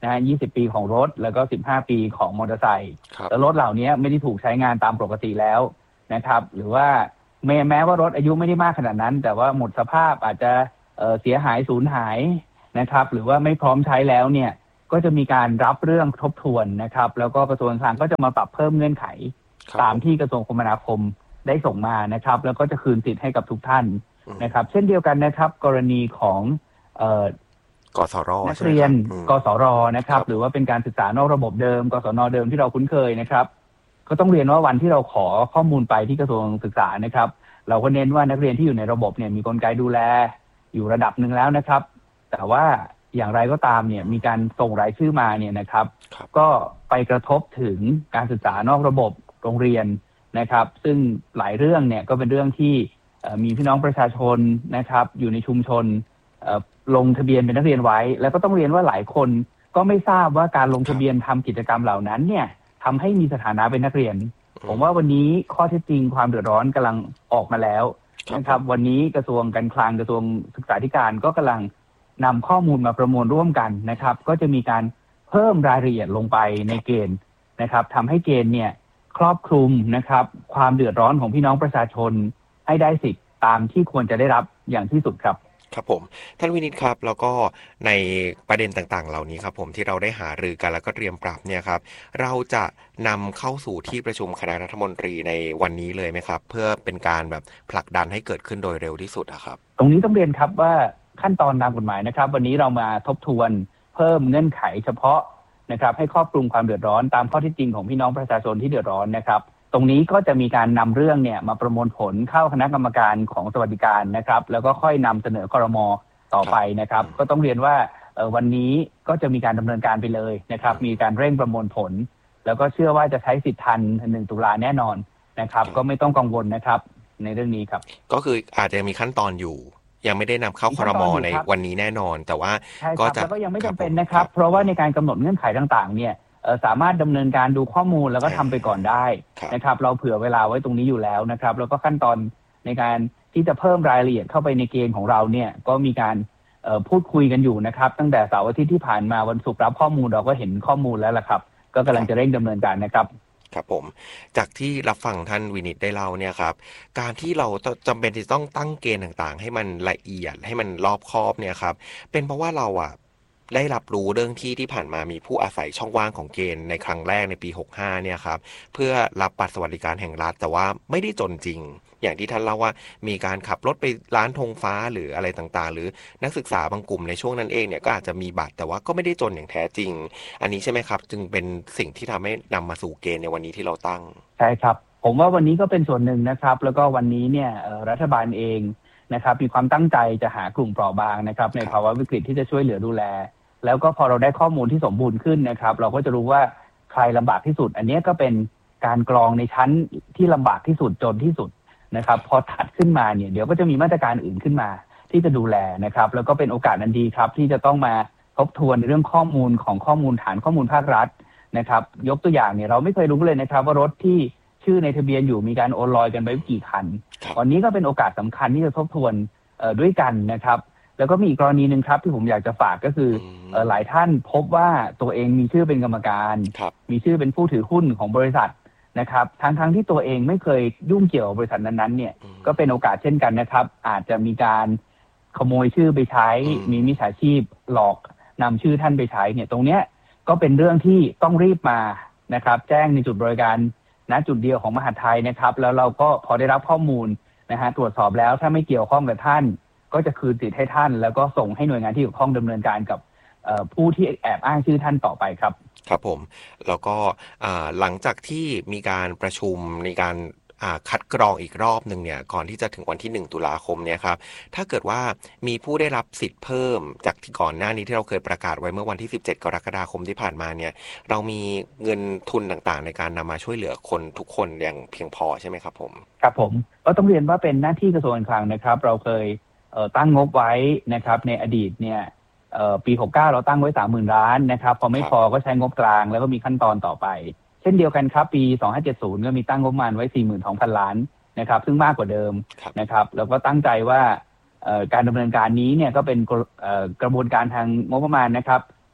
นะฮะยี่สิบปีของรถแล้วก็สิบห้าปีของมอเตอร์ไซค์แล้วรถเหล่านี้ไม่ได้ถูกใช้งานตามปกติแล้วนะครับหรือว่าแม้แม้ว่ารถอายุไม่ได้มากขนาดนั้นแต่ว่าหมดสภาพอาจจะเอ่อเสียหายสูญหายนะครับหรือว่าไม่พร้อมใช้แล้วเนี่ยก็จะมีการรับเรื่องทบทวนนะครับแล้วก็กระทรวงการคลังก็จะมาปรับเพิ่มเงื่อนไขตามที่กระทรวงคมนาคมได้ส่งมานะครับแล้วก็จะคืนสิทธิ์ให้กับทุกท่านนะครับเช่นเดียวกันนะครับกรณีของเอ่อกสรนักเรียนกสรนะครับหรือว่าเป็นการศึกษานอกระบบเดิมกศนเดิมที่เราคุ้นเคยนะครับก็ต้องเรียนว่าวันที่เราขอข้อมูลไปที่กระทรวงศึกษานะครับเราก็เน้นว่านักเรียนที่อยู่ในระบบเนี่ยมีกลไกดูแลอยู่ระดับหนึ่งแล้วนะครับแต่ว่าอย่างไรก็ตามเนี่ยมีการส่งรายชื่อมาเนี่ยนะครับก็ไปกระทบถึงการศึกษานอกระบบโรงเรียนนะครับซึ่งหลายเรื่องเนี่ยก็เป็นเรื่องที่มีพี่น้องประชาชนนะครับอยู่ในชุมชนลงทะเบียนเป็นนักเรียนไว้แล้วก็ต้องเรียนว่าหลายคนก็ไม่ทราบว่าการลงทะเบียนทำกิจกรรมเหล่านั้นเนี่ยทำให้มีสถานะเป็นนักเรียนผมว่าวันนี้ข้อเท็จจริงความเดือดร้อนกำลังออกมาแล้วนะครับวันนี้กระทรวงการคลังกระทรวงศึกษาธิการก็กำลังนำข้อมูลมาประมวลร่วมกันนะครับก็จะมีการเพิ่มรายละเอียดลงไปในเกณฑ์นะครับทำให้เกณฑ์เนี่ยครอบคลุมนะครับความเดือดร้อนของพี่น้องประชาชนให้ได้สิทธิ์ตามที่ควรจะได้รับอย่างที่สุดครับครับผมท่านวินิตครับแล้วก็ในประเด็นต่างๆเหล่านี้ครับผมที่เราได้หารือกันแล้วก็เตรียมปรับเนี่ยครับเราจะนำเข้าสู่ที่ประชุมคณะรัฐมนตรีในวันนี้เลยไหมครับเพื่อเป็นการแบบผลักดันให้เกิดขึ้นโดยเร็วที่สุดอะครับตรงนี้ต้องเรียนครับว่าขั้นตอนตามกฎหมายนะครับวันนี้เรามาทบทวนเพิ่มเงื่อนไขเฉพาะนะครับให้ครอบคลุมความเดือดร้อนตามข้อเท็จจริงของพี่น้องประชาชนที่เดือดร้อนนะครับตรงนี้ก็จะมีการนำเรื่องเนี่ยมาประมวลผลเข้าคณะกรรมการของสวัสดิการนะครับแล้วก็ค่อยนำเสนอครม.ต่อไปนะครับก็ต้องเรียนว่าวันนี้ก็จะมีการดำเนินการไปเลยนะครับมีการเร่งประมวลผลแล้วก็เชื่อว่าจะใช้สิทธิ์ทันหนึ่งตุลาแน่นอนนะครับก็ไม่ต้องกังวลนะครับในเรื่องนี้ครับก็คืออาจจะมีขั้นตอนอยู่ยังไม่ได้นำเข้าครม.ในวันนี้แน่นอนแต่ว่าก็จะแล้วก็ยังไม่จำเป็นนะครับเพราะว่าในการกำหนดเงื่อนไขต่างๆเนี่ยสามารถดำเนินการดูข้อมูลแล้วก็ทำไปก่อนได้นะครับเราเผื่อเวลาไว้ตรงนี้อยู่แล้วนะครับแล้วก็ขั้นตอนในการที่จะเพิ่มรายละเอียดเข้าไปในเกณฑ์ของเราเนี่ยก็มีการพูดคุยกันอยู่นะครับตั้งแต่เสาร์อาทิตย์ที่ผ่านมาวันศุกร์รับข้อมูลเราก็เห็นข้อมูลแล้วล่ะครับก็กำลังจะเร่งดำเนินการนะครับครับผมจากที่รับฟังท่านวินิตได้เล่าเนี่ยครับการที่เราจำเป็นที่ต้องตั้งเกณฑ์ต่างๆให้มันละเอียดให้มันรอบคอบเนี่ยครับเป็นเพราะว่าเราอ่ะได้รับรู้เรื่องที่ที่ผ่านมามีผู้อาศัยช่องว่างของเกณฑ์ในครั้งแรกในปีหกสิบห้าเนี่ยครับเพื่อรับบัตรสวัสดิการแห่งรัฐแต่ว่าไม่ได้จนจริงอย่างที่ท่านเล่าว่ามีการขับรถไปร้านธงฟ้าหรืออะไรต่างๆหรือนักศึกษาบางกลุ่มในช่วงนั้นเองเนี่ยก็อาจจะมีบัตรแต่ว่าก็ไม่ได้จนอย่างแท้จริงอันนี้ใช่ไหมครับจึงเป็นสิ่งที่ทำให้นำมาสู่เกณฑ์ในวันนี้ที่เราตั้งใช่ครับผมว่าวันนี้ก็เป็นส่วนหนึ่งนะครับแล้วก็วันนี้เนี่ยรัฐบาลเองนะครับมีความตั้งใจจะหากลุ่มเปราะบางนะครับในภาวะวิกฤตที่จะช่วยเหลือดูแลแล้วก็พอเราได้ข้อมูลที่สมบูรณ์ขึ้นนะครับเราก็จะรู้ว่าใครลำบากที่สุดอันนี้ก็เป็นการกรองในชั้นที่ลำบากที่สุดจนที่สุดนะครับพอถัดขึ้นมาเนี่ยเดี๋ยวก็จะมีมาตรการอื่นขึ้นมาที่จะดูแลนะครับแล้วก็เป็นโอกาสอันดีครับที่จะต้องมาทบทวนในเรื่องข้อมูลของข้อมูลฐานข้อมูลภาครัฐนะครับยกตัวอย่างเนี่ยเราไม่เคยรู้เลยนะครับว่ารถที่ชื่อในทะเบียนอยู่มีการโอนลอยกันไปกี่คันวันนี้ก็เป็นโอกาสสำคัญที่จะทบทวนด้วยกันนะครับแล้วก็มีอีกกรณีหนึ่งครับที่ผมอยากจะฝากก็คือหลายท่านพบว่าตัวเองมีชื่อเป็นกรรมการมีชื่อเป็นผู้ถือหุ้นของบริษัทนะครับทั้งทั้งที่ตัวเองไม่เคยยุ่งเกี่ยวกับบริษัทนั้นๆเนี่ยก็เป็นโอกาสเช่นกันนะครับอาจจะมีการขโมยชื่อไปใช้มีมิจฉาชีพหลอกนำชื่อท่านไปใช้เนี่ยตรงเนี้ยก็เป็นเรื่องที่ต้องรีบมานะครับแจ้งในจุดบริการณจุดเดียวของมหาดไทยนะครับแล้วเราก็พอได้รับข้อมูลนะฮะตรวจสอบแล้วถ้าไม่เกี่ยวข้องกับท่านก็จะคืนสิทธิ์ให้ท่านแล้วก็ส่งให้หน่วยงานที่เกี่ยวข้องดำเนินการกับผู้ที่แอบอ้างชื่อท่านต่อไปครับครับผมแล้วก็หลังจากที่มีการประชุมในการคัดกรองอีกรอบหนึ่งเนี่ยก่อนที่จะถึงวันที่หนึ่งตุลาคมเนี่ยครับถ้าเกิดว่ามีผู้ได้รับสิทธิ์เพิ่มจากที่ก่อนหน้านี้ที่เราเคยประกาศไว้เมื่อวันที่สิบเจ็ดกรกฎาคมที่ผ่านมาเนี่ยเรามีเงินทุนต่างๆในการนำมาช่วยเหลือคนทุกคนอย่างเพียงพอใช่ไหมครับผมครับผมก็ต้องเรียนว่าเป็นหน้าที่กระทรวงการคลังนะครับเราเคยตั้งงบไว้นะครับในอดีตเนี่ยปีหกสิบเก้าเราตั้งไว้ สามหมื่น ล้านนะครับพอไม่พอก็ใช้งบกลางแล้วก็มีขั้นตอนต่อไปเช่นเดียวกันครับปีสองพันห้าร้อยเจ็ดสิบก็มีตั้งงบประมาณไว้ สี่หมื่นสองพัน ล้านนะครับซึ่งมากกว่าเดิมนะครับแล้วก็ตั้งใจว่าการดำเนินการนี้เนี่ยก็เป็นกระบวนการทางงบประมาณนะครับ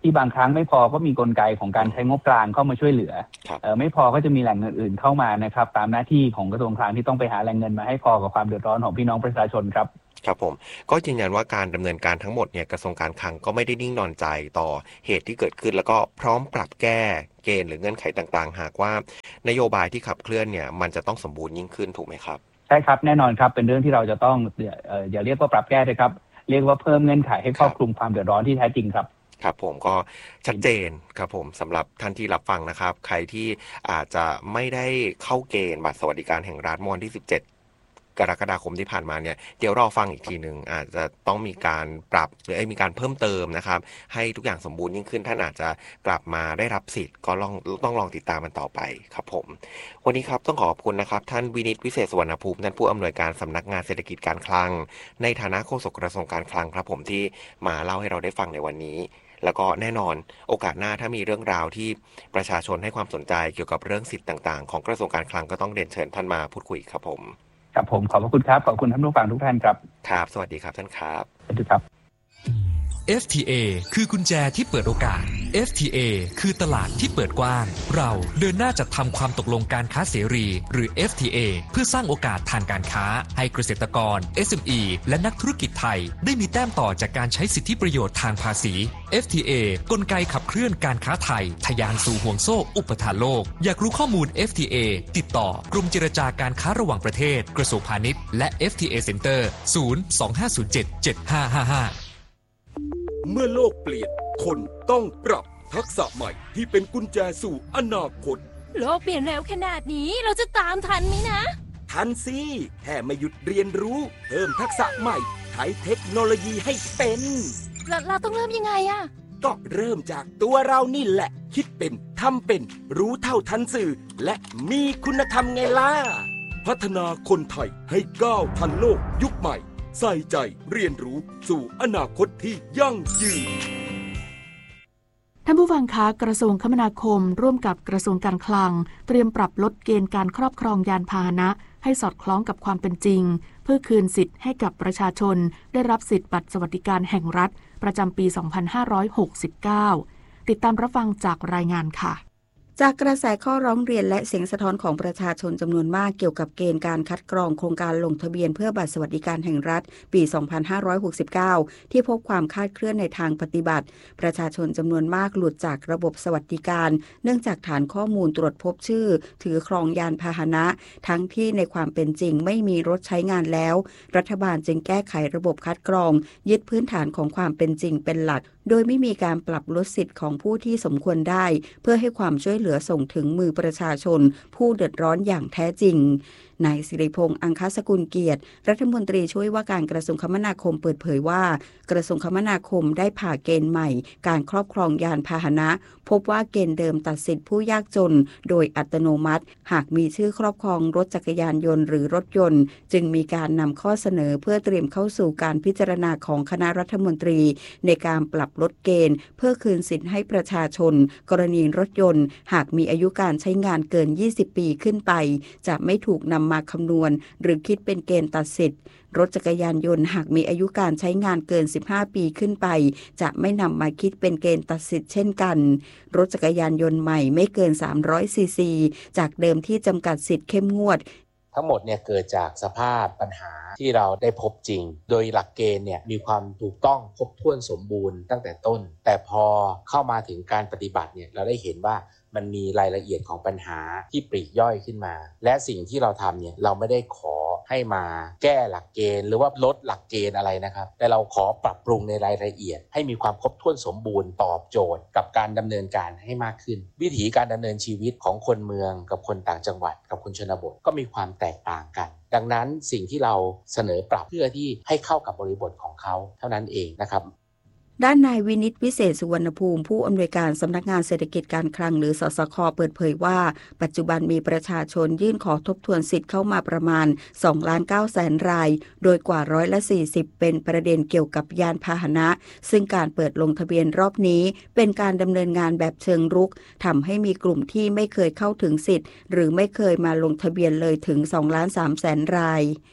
ที่บางครั้งไม่พอก็มีกลไกของการใช้งบกลางเข้ามาช่วยเหลือเออไม่พอก็จะมีแหล่งเงินอื่นเข้ามานะครับตามหน้าที่ของกระทรวงคลังที่ต้องไปหาแหล่งเงินมาให้พอกับความเดือดร้อนของพี่น้องประชาชนครับครับผมก็ยืนยันว่าการดำเนินการทั้งหมดเนี่ยกระทรวงการคลังก็ไม่ได้นิ่งนอนใจต่อเหตุที่เกิดขึ้นแล้วก็พร้อมปรับแก้เกณฑ์หรือเงื่อนไขต่างๆหากว่านโยบายที่ขับเคลื่อนเนี่ยมันจะต้องสมบูรณ์ยิ่งขึ้นถูกไหมครับใช่ครับแน่นอนครับเป็นเรื่องที่เราจะต้องเอ่ออย่าเรียกว่าปรับแก้เลยครับเรียกว่าเพิ่มเงื่อนไขให้ครอบคลุมความเดือดร้อนที่แท้จริงครับครับผมก็ชัดเจนครับผมสำหรับท่านที่รับฟังนะครับใครที่อาจจะไม่ได้เข้าเกณฑ์บัตรสวัสดิการแห่งรัฐเมื่อวันที่สิบเจ็ดกรกฎาคมที่ผ่านมาเนี่ยเดี๋ยวรอฟังอีกทีหนึ่งอาจจะต้องมีการปรับหรือมีการเพิ่มเติมนะครับให้ทุกอย่างสมบูรณ์ยิ่งขึ้นท่านอาจจะกลับมาได้รับสิทธิ์ก็ลองต้องลองติดตามมันต่อไปครับผมวันนี้ครับต้องขอบคุณนะครับท่านวินิตวิเศษสุวรรณภูมิท่านผู้อำนวยการสำนักงานเศรษฐกิจการคลังในฐานะโฆษกกระทรวงการคลังครับผมที่มาเล่าให้เราได้ฟังในวันนี้แล้วก็แน่นอนโอกาสหน้าถ้ามีเรื่องราวที่ประชาชนให้ความสนใจเกี่ยวกับเรื่องสิทธิ์ต่างๆของกระทรวงการคลังก็ต้องเรียนเชิญท่านมาพูดคุยครับผมครับผมขอบคุณครับขอบคุณท่านผู้ฟังทุกท่านครับครับสวัสดีครับท่านครับสวัสดีครับเอฟ ที เอ คือกุญแจที่เปิดโอกาส เอฟ ที เอ คือตลาดที่เปิดกว้างเราเดินหน้าจัดทำความตกลงการค้าเสรีหรือ เอฟ ที เอ เพื่อสร้างโอกาสทางการค้าให้เกษตรกร เอส เอ็ม อี และนักธุรกิจไทยได้มีแต้มต่อจากการใช้สิทธิประโยชน์ทางภาษี เอฟ ที เอ กลไกขับเคลื่อนการค้าไทยทะยานสู่ห่วงโซ่อุปทานโลกอยากรู้ข้อมูล เอฟ ที เอ ติดต่อกรมเจรจาการค้าระหว่างประเทศกระทรวงพาณิชย์และ เอฟ ที เอ Center ศูนย์ สอง ห้า ศูนย์ เจ็ด เจ็ด ห้า ห้า ห้าเมื่อโลกเปลี่ยนคนต้องปรับทักษะใหม่ที่เป็นกุญแจสู่อนาคตโลกเปลี่ยนเร็วขนาดนี้เราจะตามทันไหมนะทันสิแค่ไม่หยุดเรียนรู้เพิ่มทักษะใหม่ใช้เทคโนโลยีให้เป็นเราเราต้องเริ่มยังไงอะก็เริ่มจากตัวเรานี่แหละคิดเป็นทำเป็นรู้เท่าทันสื่อและมีคุณธรรมไงล่ะพัฒนาคนไทยให้ก้าวทันโลกยุคใหม่ใส่ใจเรียนรู้สู่อนาคตที่ยั่งยืนท่านผู้ฟังคะกระทรวงคมนาคมร่วมกับกระทรวงการคลังเตรียมปรับลดเกณฑ์การครอบครองยานพาหนะให้สอดคล้องกับความเป็นจริงเพื่อคืนสิทธิ์ให้กับประชาชนได้รับสิทธิบัตรสวัสดิการแห่งรัฐประจำปี สองพันห้าร้อยหกสิบเก้า ติดตามรับฟังจากรายงานค่ะจากกระแสข้อร้องเรียนและเสียงสะท้อนของประชาชนจำนวนมากเกี่ยวกับเกณฑ์การคัดกรองโครงการลงทะเบียนเพื่อบัตรสวัสดิการแห่งรัฐปี สองพันห้าร้อยหกสิบเก้า ที่พบความคลาดเคลื่อนในทางปฏิบัติประชาชนจำนวนมากหลุดจากระบบสวัสดิการเนื่องจากฐานข้อมูลตรวจพบชื่อถือครองยานพาหนะทั้งที่ในความเป็นจริงไม่มีรถใช้งานแล้วรัฐบาลจึงแก้ไขระบบคัดกรองยึดพื้นฐานของความเป็นจริงเป็นหลักโดยไม่มีการปรับลดสิทธิ์ของผู้ที่สมควรได้เพื่อให้ความช่วยเหลือส่งถึงมือประชาชนผู้เดือดร้อนอย่างแท้จริงนายสิริพงษ์อังคสกุลเกียรติรัฐมนตรีช่วยว่าการกระทรวงคมนาคมเปิดเผยว่ากระทรวงคมนาคมได้ผ่าเกณฑ์ใหม่การครอบครองยานพาหนะพบว่าเกณฑ์เดิมตัดสิทธิผู้ยากจนโดยอัตโนมัติหากมีชื่อครอบครองรถจักรยานยนต์หรือรถยนต์จึงมีการนำข้อเสนอเพื่อเตรียมเข้าสู่การพิจารณาของคณะรัฐมนตรีในการปรับลดเกณฑ์เพื่อคืนสิทธิ์ให้ประชาชนกรณีรถยนต์หากมีอายุการใช้งานเกินยี่สิบปีขึ้นไปจะไม่ถูกนำมาคำนวณหรือคิดเป็นเกณฑ์ตัดสิทธิ์รถจักรยานยนต์หากมีอายุการใช้งานเกินสิบห้าปีขึ้นไปจะไม่นำมาคิดเป็นเกณฑ์ตัดสิทธิ์เช่นกันรถจักรยานยนต์ใหม่ไม่เกินสามร้อยซีซีจากเดิมที่จำกัดสิทธิ์เข้มงวดทั้งหมดเนี่ยเกิดจากสภาพปัญหาที่เราได้พบจริงโดยหลักเกณฑ์เนี่ยมีความถูกต้องครบถ้วนสมบูรณ์ตั้งแต่ต้นแต่พอเข้ามาถึงการปฏิบัติเนี่ยเราได้เห็นว่ามันมีรายละเอียดของปัญหาที่ปลีกย่อยขึ้นมาและสิ่งที่เราทำเนี่ยเราไม่ได้ขอให้มาแก้หลักเกณฑ์หรือว่าลดหลักเกณฑ์อะไรนะครับแต่เราขอปรับปรุงในรายละเอียดให้มีความครบถ้วนสมบูรณ์ตอบโจทย์กับการดำเนินการให้มากขึ้นวิถีการดำเนินชีวิตของคนเมืองกับคนต่างจังหวัดกับคนชนบทก็มีความแตกต่างกันดังนั้นสิ่งที่เราเสนอปรับเพื่อที่ให้เข้ากับบริบทของเขาเท่านั้นเองนะครับด้านนายวินิตวิเศษสุวรรณภูมิผู้อำนวยการสำนักงานเศรษฐกิจการคลังหรือสสค.เปิดเผยว่าปัจจุบันมีประชาชนยื่นขอทบทวนสิทธิ์เข้ามาประมาณ สองล้านเก้าแสน รายโดยกว่าร้อยละสี่สิบเป็นประเด็นเกี่ยวกับยานพาหนะซึ่งการเปิดลงทะเบียนรอบนี้เป็นการดำเนินงานแบบเชิงรุกทำให้มีกลุ่มที่ไม่เคยเข้าถึงสิทธิ์หรือไม่เคยมาลงทะเบียนเลยถึง สองล้านสามแสน ราย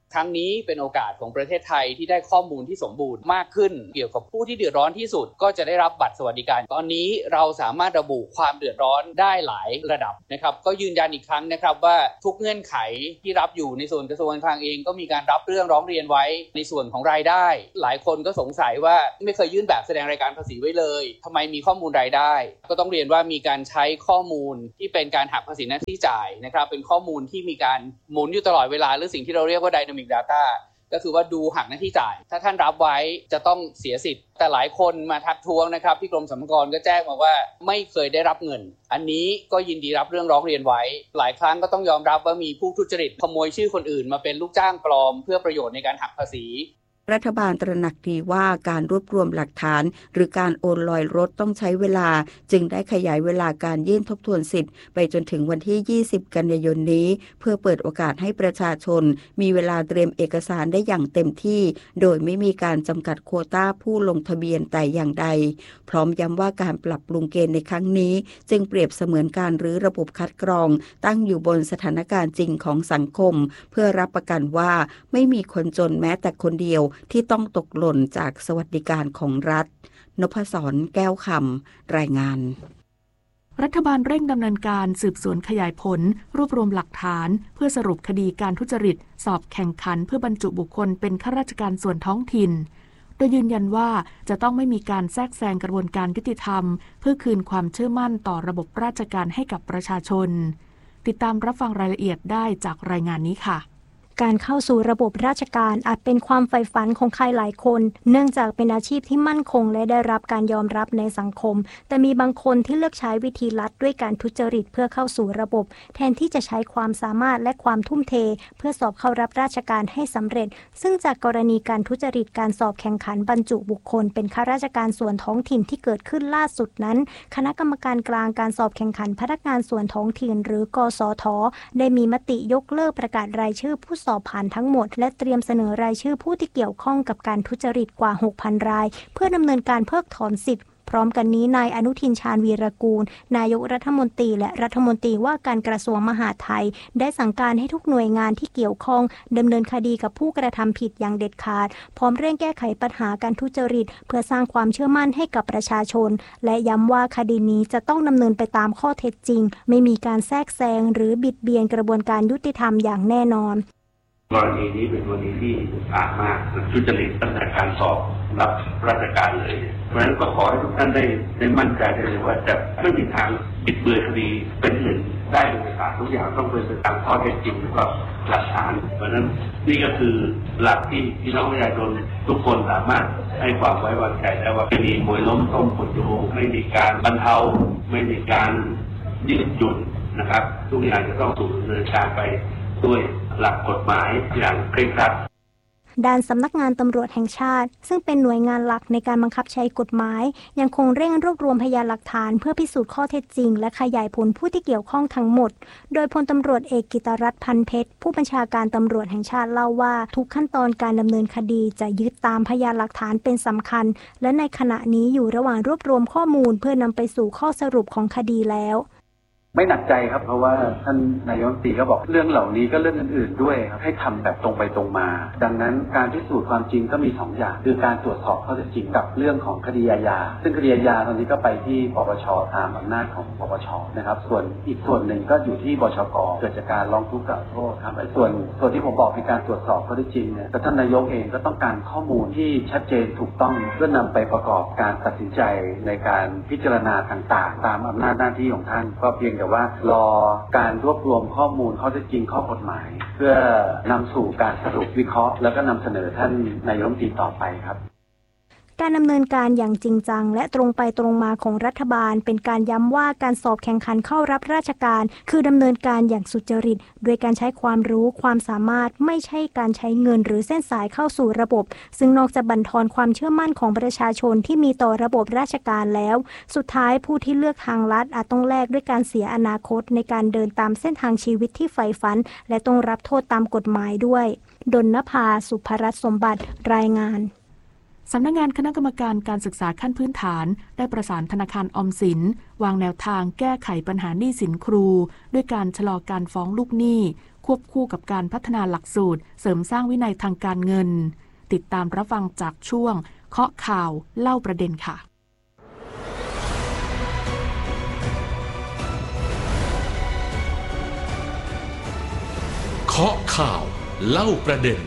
ครั้งนี้เป็นโอกาสของประเทศไทยที่ได้ข้อมูลที่สมบูรณ์มากขึ้นเกี่ยวกับผู้ที่เดือดร้อนที่สุดก็จะได้รับบัตรสวัสดิการตอนนี้เราสามารถระบุความเดือดร้อนได้หลายระดับนะครับก็ยืนยันอีกครั้งนะครับว่าทุกเงื่อนไขที่รับอยู่ในส่วนกระทรวงการคลังเองก็มีการรับเรื่องร้องเรียนไว้ในส่วนของรายได้หลายคนก็สงสัยว่าไม่เคยยื่นแบบแสดงรายการภาษีไว้เลยทำไมมีข้อมูลรายได้ก็ต้องเรียนว่ามีการใช้ข้อมูลที่เป็นการหักภาษีหน้าที่จ่ายนะครับเป็นข้อมูลที่มีการหมุนอยู่ตลอดเวลาหรือสิ่งที่เราเรียกว่า Dynamic Data ก็คือว่าดูหักหน้าที่จ่ายถ้าท่านรับไว้จะต้องเสียสิทธิ์แต่หลายคนมาทักท้วงนะครับที่กรมสรรพากรก็แจ้งมาว่าไม่เคยได้รับเงินอันนี้ก็ยินดีรับเรื่องร้องเรียนไว้หลายครั้งก็ต้องยอมรับว่ามีผู้ทุจริตขโมยชื่อคนอื่นมาเป็นลูกจ้างปลอมเพื่อประโยชน์ในการหักภาษีรัฐบาลตระหนักดีว่าการรวบรวมหลักฐานหรือการโอนลอยรถต้องใช้เวลาจึงได้ขยายเวลาการยื่นทบทวนสิทธิ์ไปจนถึงวันที่ยี่สิบกันยายนนี้เพื่อเปิดโอกาสให้ประชาชนมีเวลาเตรียมเอกสารได้อย่างเต็มที่โดยไม่มีการจำกัดโควต้าผู้ลงทะเบียนแต่อย่างใดพร้อมย้ำว่าการปรับปรุงเกณฑ์ในครั้งนี้จึงเปรียบเสมือนการรื้อระบบคัดกรองตั้งอยู่บนสถานการณ์จริงของสังคมเพื่อรับประกันว่าไม่มีคนจนแม้แต่คนเดียวที่ต้องตกหล่นจากสวัสดิการของรัฐนพศรแก้วคำรายงานรัฐบาลเร่งดำเนินการสืบสวนขยายผลรวบรวมหลักฐานเพื่อสรุปคดีการทุจริตสอบแข่งขันเพื่อบรรจุบุคคลเป็นข้าราชการส่วนท้องถิ่นโดยยืนยันว่าจะต้องไม่มีการแทรกแซงกระบวนการยุติธรรมเพื่อคืนความเชื่อมั่นต่อระบบราชการให้กับประชาชนติดตามรับฟังรายละเอียดได้จากรายงานนี้ค่ะการเข้าสู่ระบบราชการอาจเป็นความใฝ่ฝันของใครหลายคนเนื่องจากเป็นอาชีพที่มั่นคงและได้รับการยอมรับในสังคมแต่มีบางคนที่เลือกใช้วิธีลัดด้วยการทุจริตเพื่อเข้าสู่ระบบแทนที่จะใช้ความสามารถและความทุ่มเทเพื่อสอบเข้ารับราชการให้สำเร็จซึ่งจากกรณีการทุจริตการสอบแข่งขันบรรจุบุคคลเป็นข้าราชการส่วนท้องถิ่นที่เกิดขึ้นล่าสุดนั้นคณะกรรมการกลางการสอบแข่งขันพนักงานส่วนท้องถิ่นหรือกสท.ได้มีมติยกเลิกประกาศรายชื่อผู้สอบผ่านทั้งหมดและเตรียมเสนอรายชื่อผู้ที่เกี่ยวข้องกับการทุจริตกว่า หกพัน รายเพื่อดำเนินการเพิกถอนสิทธิ์พร้อมกันนี้นายอนุทินชาญวีรกูลนายกรัฐมนตรีและรัฐมนตรีว่าการกระทรวงมหาดไทยได้สั่งการให้ทุกหน่วยงานที่เกี่ยวข้องดำเนินคดีกับผู้กระทำผิดอย่างเด็ดขาดพร้อมเร่งแก้ไขปัญหาการทุจริตเพื่อสร้างความเชื่อมั่นให้กับประชาชนและย้ำว่าคดีนี้จะต้องดำเนินไปตามข้อเท็จจริงไม่มีการแทรกแซงหรือบิดเบียนกระบวนการยุติธรรมอย่างแน่นอนกรณีนี้เป็นกรณีที่อุกอาจมากทุจริตตั้งแต่การสอบรับราชการเลยเพราะฉะนั้นก็ขอให้ทุกท่านได้ได้มั่นใจได้เลยว่าจะไม่มีทางบิดเบือนคดีเป็นอื่นได้โดยขาดทุกอย่างต้องเป็นไปตามข้อเท็จจริงและหลักฐานเพราะฉะนั้นนี่ก็คือหลักที่พี่น้องประชาชนทุกคนสามารถให้ความไว้วางใจได้ว่าไม่มีมวยล้มต้มคนดูไม่มีการบรรเทาไม่มีการยืดหยุ่นนะครับทุกอย่างจะต้องถูกดำเนินการไปด้วยหลักกฎหมายอย่างเคร่งครัดด้านสำนักงานตำรวจแห่งชาติซึ่งเป็นหน่วยงานหลักในการบังคับใช้กฎหมายยังคงเร่งรวบรวมพยานหลักฐานเพื่อพิสูจน์ข้อเท็จจริงและขยายผลผู้ที่เกี่ยวข้องทั้งหมดโดยพลตำรวจเอกกิตรัตน์พันเพชรผู้บัญชาการตำรวจแห่งชาติเล่าว่าทุกขั้นตอนการดำเนินคดีจะยึดตามพยานหลักฐานเป็นสำคัญและในขณะนี้อยู่ระหว่างรวบรวมข้อมูลเพื่อนำไปสู่ข้อสรุปของคดีแล้วไม่หนักใจครับเพราะว่าท่านนายกรัฐมนตรีก็บอกเรื่องเหล่านี้ก็เรื่องอื่นๆด้วยครับให้ทำแบบตรงไปตรงมาดังนั้นการพิสูจน์ความจริงก็มีสองอย่างคือการตรวจสอบข้อเท็จจริงกับเรื่องของคดีอาญาซึ่งคดีอาญาตอนนี้ก็ไปที่ปปชตามอำนาจของปปชนะครับส่วนอีกส่วนหนึ่งก็อยู่ที่บชก.เกิดจากการร้องทุกข์กล่าวโทษครับไอ้ส่วนส่วนที่ผมบอกในการตรวจสอบข้อเท็จจริงเนี่ยท่านนายกเองก็ต้องการข้อมูลที่ชัดเจนถูกต้องเพื่อนำไปประกอบการตัดสินใจในการพิจารณาต่างๆตามอำนาจหน้าที่ของท่านก็เพียงแต่ว่ารอการรวบรวมข้อมูลข้อเท็จจริงข้อกฎหมายเพื่อนำสู่การสรุปวิเคราะห์แล้วก็นำเสนอท่านนายกรัฐมนตรีต่อไปครับการดำเนินการอย่างจริงจังและตรงไปตรงมาของรัฐบาลเป็นการย้ำว่าการสอบแข่งขันเข้ารับราชการคือดำเนินการอย่างสุจริตโดยการใช้ความรู้ความสามารถไม่ใช่การใช้เงินหรือเส้นสายเข้าสู่ระบบซึ่งนอกจากบั่นทอนความเชื่อมั่นของประชาชนที่มีต่อระบบราชการแล้วสุดท้ายผู้ที่เลือกทางลัดอาจต้องแลกด้วยการเสียอนาคตในการเดินตามเส้นทางชีวิตที่ใฝ่ฝันและต้องรับโทษตามกฎหมายด้วยดลนภา สุภรัตน์สมบัติรายงานสำนักงานคณะกรรมการการศึกษาขั้นพื้นฐานได้ประสานธนาคารออมสินวางแนวทางแก้ไขปัญหาหนี้สินครูด้วยการชะลอการฟ้องลูกหนี้ควบคู่กับการพัฒนาหลักสูตรเสริมสร้างวินัยทางการเงินติดตามรับฟังจากช่วงเคาะข่าวเล่าประเด็นค่ะเคาะข่าวเล่าประเด็น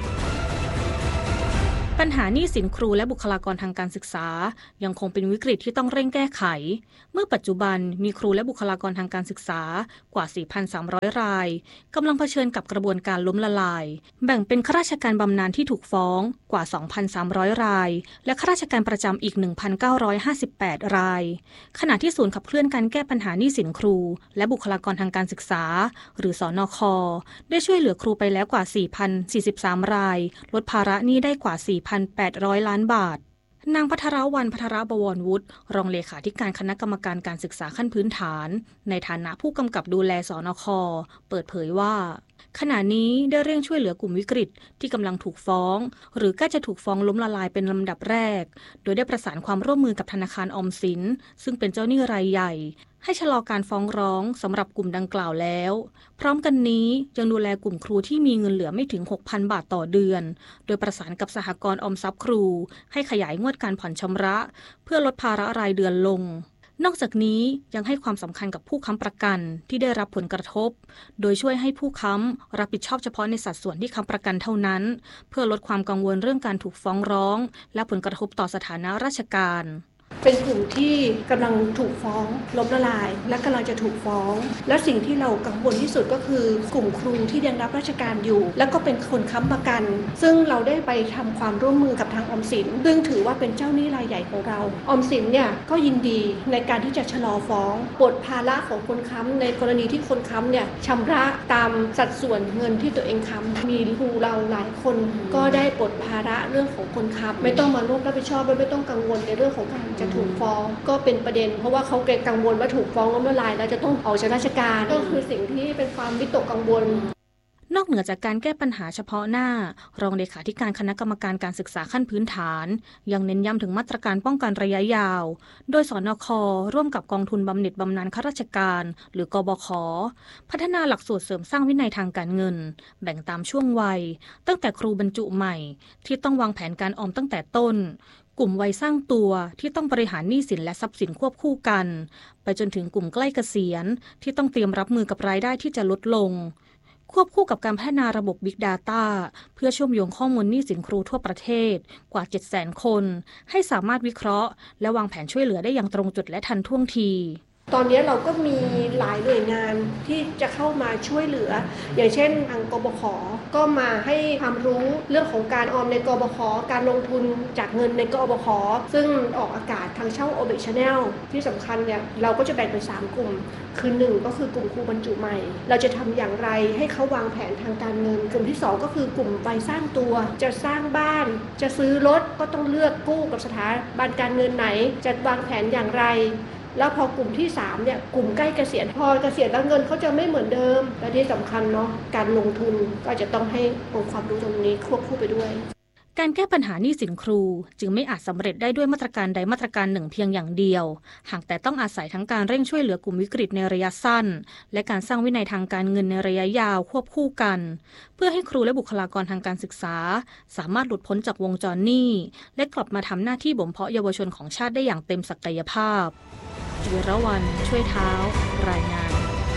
ปัญหาหนี้สินครูและบุคลากรทางการศึกษายังคงเป็นวิกฤตที่ต้องเร่งแก้ไขเมื่อปัจจุบันมีครูและบุคลากรทางการศึกษากว่า สี่พันสามร้อย รายกำลังเผชิญกับกระบวนการล้มละลายแบ่งเป็นข้าราชการบำนาญที่ถูกฟ้องกว่า สองพันสามร้อย รายและข้าราชการประจำอีก หนึ่งพันเก้าร้อยห้าสิบแปด รายขณะที่ศูนย์ขับเคลื่อนการแก้ปัญหาหนี้สินครูและบุคลากรทางการศึกษาหรือสนค.ได้ช่วยเหลือครูไปแล้วกว่า สี่พันสี่สิบสาม รายลดภาระหนี้ได้กว่า สี่พันแปดร้อย ล้านบาทนางภัทรวรรณ ภัทรบวรวุฒิรองเลขาธิการคณะกรรมการการศึกษาขั้นพื้นฐานในฐานะผู้กำกับดูแลสนค.เปิดเผยว่าขณะนี้ได้เร่งช่วยเหลือกลุ่มวิกฤตที่กำลังถูกฟ้องหรือใกล้จะถูกฟ้องล้มละลายเป็นลำดับแรกโดยได้ประสานความร่วมมือกับธนาคารออมสินซึ่งเป็นเจ้าหนี้รายใหญ่ให้ชะลอการฟ้องร้องสำหรับกลุ่มดังกล่าวแล้วพร้อมกันนี้ยังดูแลกลุ่มครูที่มีเงินเหลือไม่ถึง หกพัน บาทต่อเดือนโดยประสานกับสหกรณ์ออมทรัพย์ครูให้ขยายงวดการผ่อนชำระเพื่อลดภาระรายเดือนลงนอกจากนี้ยังให้ความสำคัญกับผู้ค้ำประกันที่ได้รับผลกระทบโดยช่วยให้ผู้ค้ำรับผิดชอบเฉพาะในสัดส่วนที่ค้ำประกันเท่านั้นเพื่อลดความกังวลเรื่องการถูกฟ้องร้องและผลกระทบต่อสถานะราชการเป็นกลุ่มที่กำลังถูกฟ้องล้มละลายและกำลังจะถูกฟ้องและสิ่งที่เรากังวลที่สุดก็คือกลุ่มครูที่ยังรับราชการอยู่และก็เป็นคนค้ำประกันซึ่งเราได้ไปทำความร่วมมือกับทางออมสินซึ่งถือว่าเป็นเจ้าหนี้รายใหญ่ของเราออมสินเนี่ยก็ยินดีในการที่จะชะลอฟ้องปลดภาระของคนค้ำในกรณีที่คนค้ำเนี่ยชำระตามสัดส่วนเงินที่ตัวเองค้ำมีครูเราหลายคนก็ได้ปลดภาระเรื่องของคนค้ำไม่ต้องมาร่วมรับผิดชอบไม่ต้องกังวลในเรื่องของการจะถูกฟ้องก็เป็นประเด็นเพราะว่าเขาเกรงกังวลว่าถูกฟ้องล้มละลายแล้วจะต้องออกจากราชการก็คือสิ่งที่เป็นความวิตกกังวลนอกเหนือจากการแก้ปัญหาเฉพาะหน้ารองเลขาธิการคณะกรรมการการศึกษาขั้นพื้นฐานยังเน้นย้ำถึงมาตรการป้องกันระยะยาวโดยสนค.ร่วมกับกองทุนบำเหน็จบำนาญข้าราชการหรือกบข.พัฒนาหลักสูตรเสริมสร้างวินัยทางการเงินแบ่งตามช่วงวัยตั้งแต่ครูบรรจุใหม่ที่ต้องวางแผนการออมตั้งแต่ต้นกลุ่มวัยสร้างตัวที่ต้องบริหารหนี้สินและทรัพย์สินควบคู่กันไปจนถึงกลุ่มใกล้เกษียณที่ต้องเตรียมรับมือกับรายได้ที่จะลดลงควบคู่กับการพัฒนาระบบ Big Data เพื่อเชื่อมโยงข้อมูลหนี้สินครูทั่วประเทศกว่า เจ็ดแสน คนให้สามารถวิเคราะห์และวางแผนช่วยเหลือได้อย่างตรงจุดและทันท่วงทีตอนนี้เราก็มีหลายหน่วยงานที่จะเข้ามาช่วยเหลืออย่างเช่นทางกบข.ก็มาให้ความรู้เรื่องของการออมในกบข.การลงทุนจากเงินในกบข.ซึ่งออกอากาศทางช่อง โอ บี Channel ที่สำคัญเนี่ยเราก็จะแบ่งเป็นสามกลุ่มคือหนึ่งก็คือกลุ่มครูบรรจุใหม่เราจะทำอย่างไรให้เขาวางแผนทางการเงินกลุ่มที่สองก็คือกลุ่มวัยสร้างตัวจะสร้างบ้านจะซื้อรถก็ต้องเลือกกู้กับสถาบันการเงินไหนจะวางแผนอย่างไรแล้วพอกลุ่มที่สามเนี่ยกลุ่มใกล้เกษียณพอเกษียณแล้วเงินเขาจะไม่เหมือนเดิมและที่สำคัญเนาะการลงทุนก็จะต้องให้องค์ความรู้ตรงนี้ควบคู่ไปด้วยการแก้ปัญหาหนี้สินครูจึงไม่อาจสำเร็จได้ด้วยมาตรการใดมาตรการหนึ่งเพียงอย่างเดียวหากแต่ต้องอาศัยทั้งการเร่งช่วยเหลือกลุ่มวิกฤตในระยะสั้นและการสร้างวินัยทางการเงินในระยะยาวควบคู่กันเพื่อให้ครูและบุคลากรทางการศึกษาสามารถหลุดพ้นจากวงจรหนี้และกลับมาทำหน้าที่บ่มเพาะเยาวชนของชาติได้อย่างเต็มศักยภาพจิรวรรณช่วยเท้ารายงาน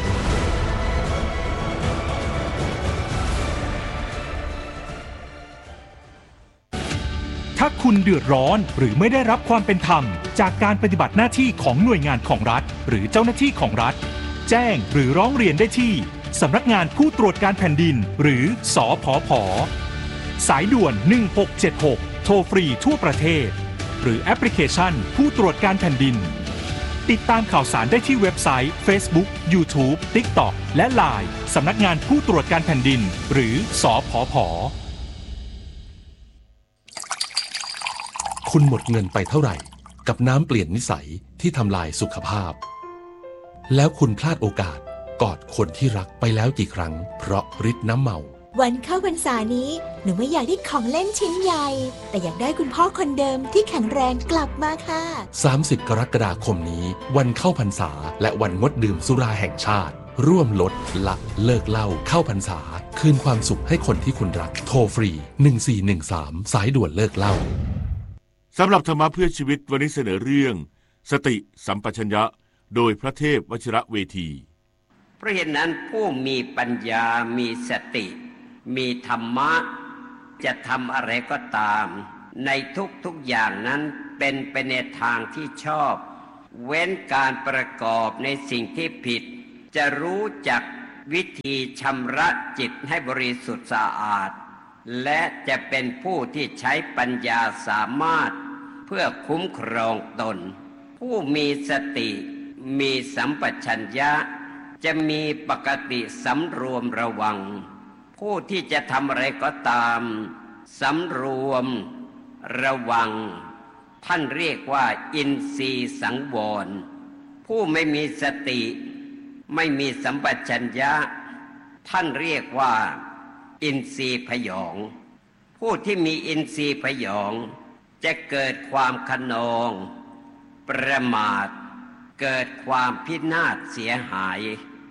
ถ้าคุณเดือดร้อนหรือไม่ได้รับความเป็นธรรมจากการปฏิบัติหน้าที่ของหน่วยงานของรัฐหรือเจ้าหน้าที่ของรัฐแจ้งหรือร้องเรียนได้ที่สำนักงานผู้ตรวจการแผ่นดินหรือสผผ.สายด่วนหนึ่งหกเจ็ดหกโทรฟรีทั่วประเทศหรือแอปพลิเคชันผู้ตรวจการแผ่นดินติดตามข่าวสารได้ที่เว็บไซต์ Facebook YouTube TikTok และ ไลน์ สำนักงานผู้ตรวจการแผ่นดินหรือสผผ. คุณหมดเงินไปเท่าไหร่กับน้ำเปลี่ยนนิสัยที่ทำลายสุขภาพแล้วคุณพลาดโอกาสกอดคนที่รักไปแล้วกี่ครั้งเพราะฤทธิ์น้ำเมาวันเข้าพรรษานี้หนูไม่อยากได้ของเล่นชิ้นใหญ่แต่อยากได้คุณพ่อคนเดิมที่แข็งแรงกลับมาค่ะสามสิบกรกฎาคมนี้วันเข้าพรรษาและวันงดดื่มสุราแห่งชาติร่วมลดละเลิกเหล้าเข้าพรรษาคืนความสุขให้คนที่คุณรักโทรฟรีหนึ่งสี่หนึ่งสามสายด่วนเลิกเหล้าสำหรับธรรมะเพื่อชีวิตวันนี้เสนอเรื่องสติสัมปชัญญะโดยพระเทพวชิระเวทีเพราะเหตุนั้นผู้มีปัญญามีสติมีธรรมะจะทำอะไรก็ตามในทุกๆอย่างนั้นเป็นไปในทางที่ชอบเว้นการประกอบในสิ่งที่ผิดจะรู้จักวิธีชำระจิตให้บริสุทธิ์สะอาดและจะเป็นผู้ที่ใช้ปัญญาสามารถเพื่อคุ้มครองตนผู้มีสติมีสัมปชัญญะจะมีปกติสำรวมระวังผู้ที่จะทำอะไรก็ตามสำรวมระวังท่านเรียกว่าอินทรีย์สังวรผู้ไม่มีสติไม่มีสัมปชัญญะท่านเรียกว่าอินทรีย์พยองผู้ที่มีอินทรีย์พยองจะเกิดความคะนองประมาทเกิดความพินาศเสียหาย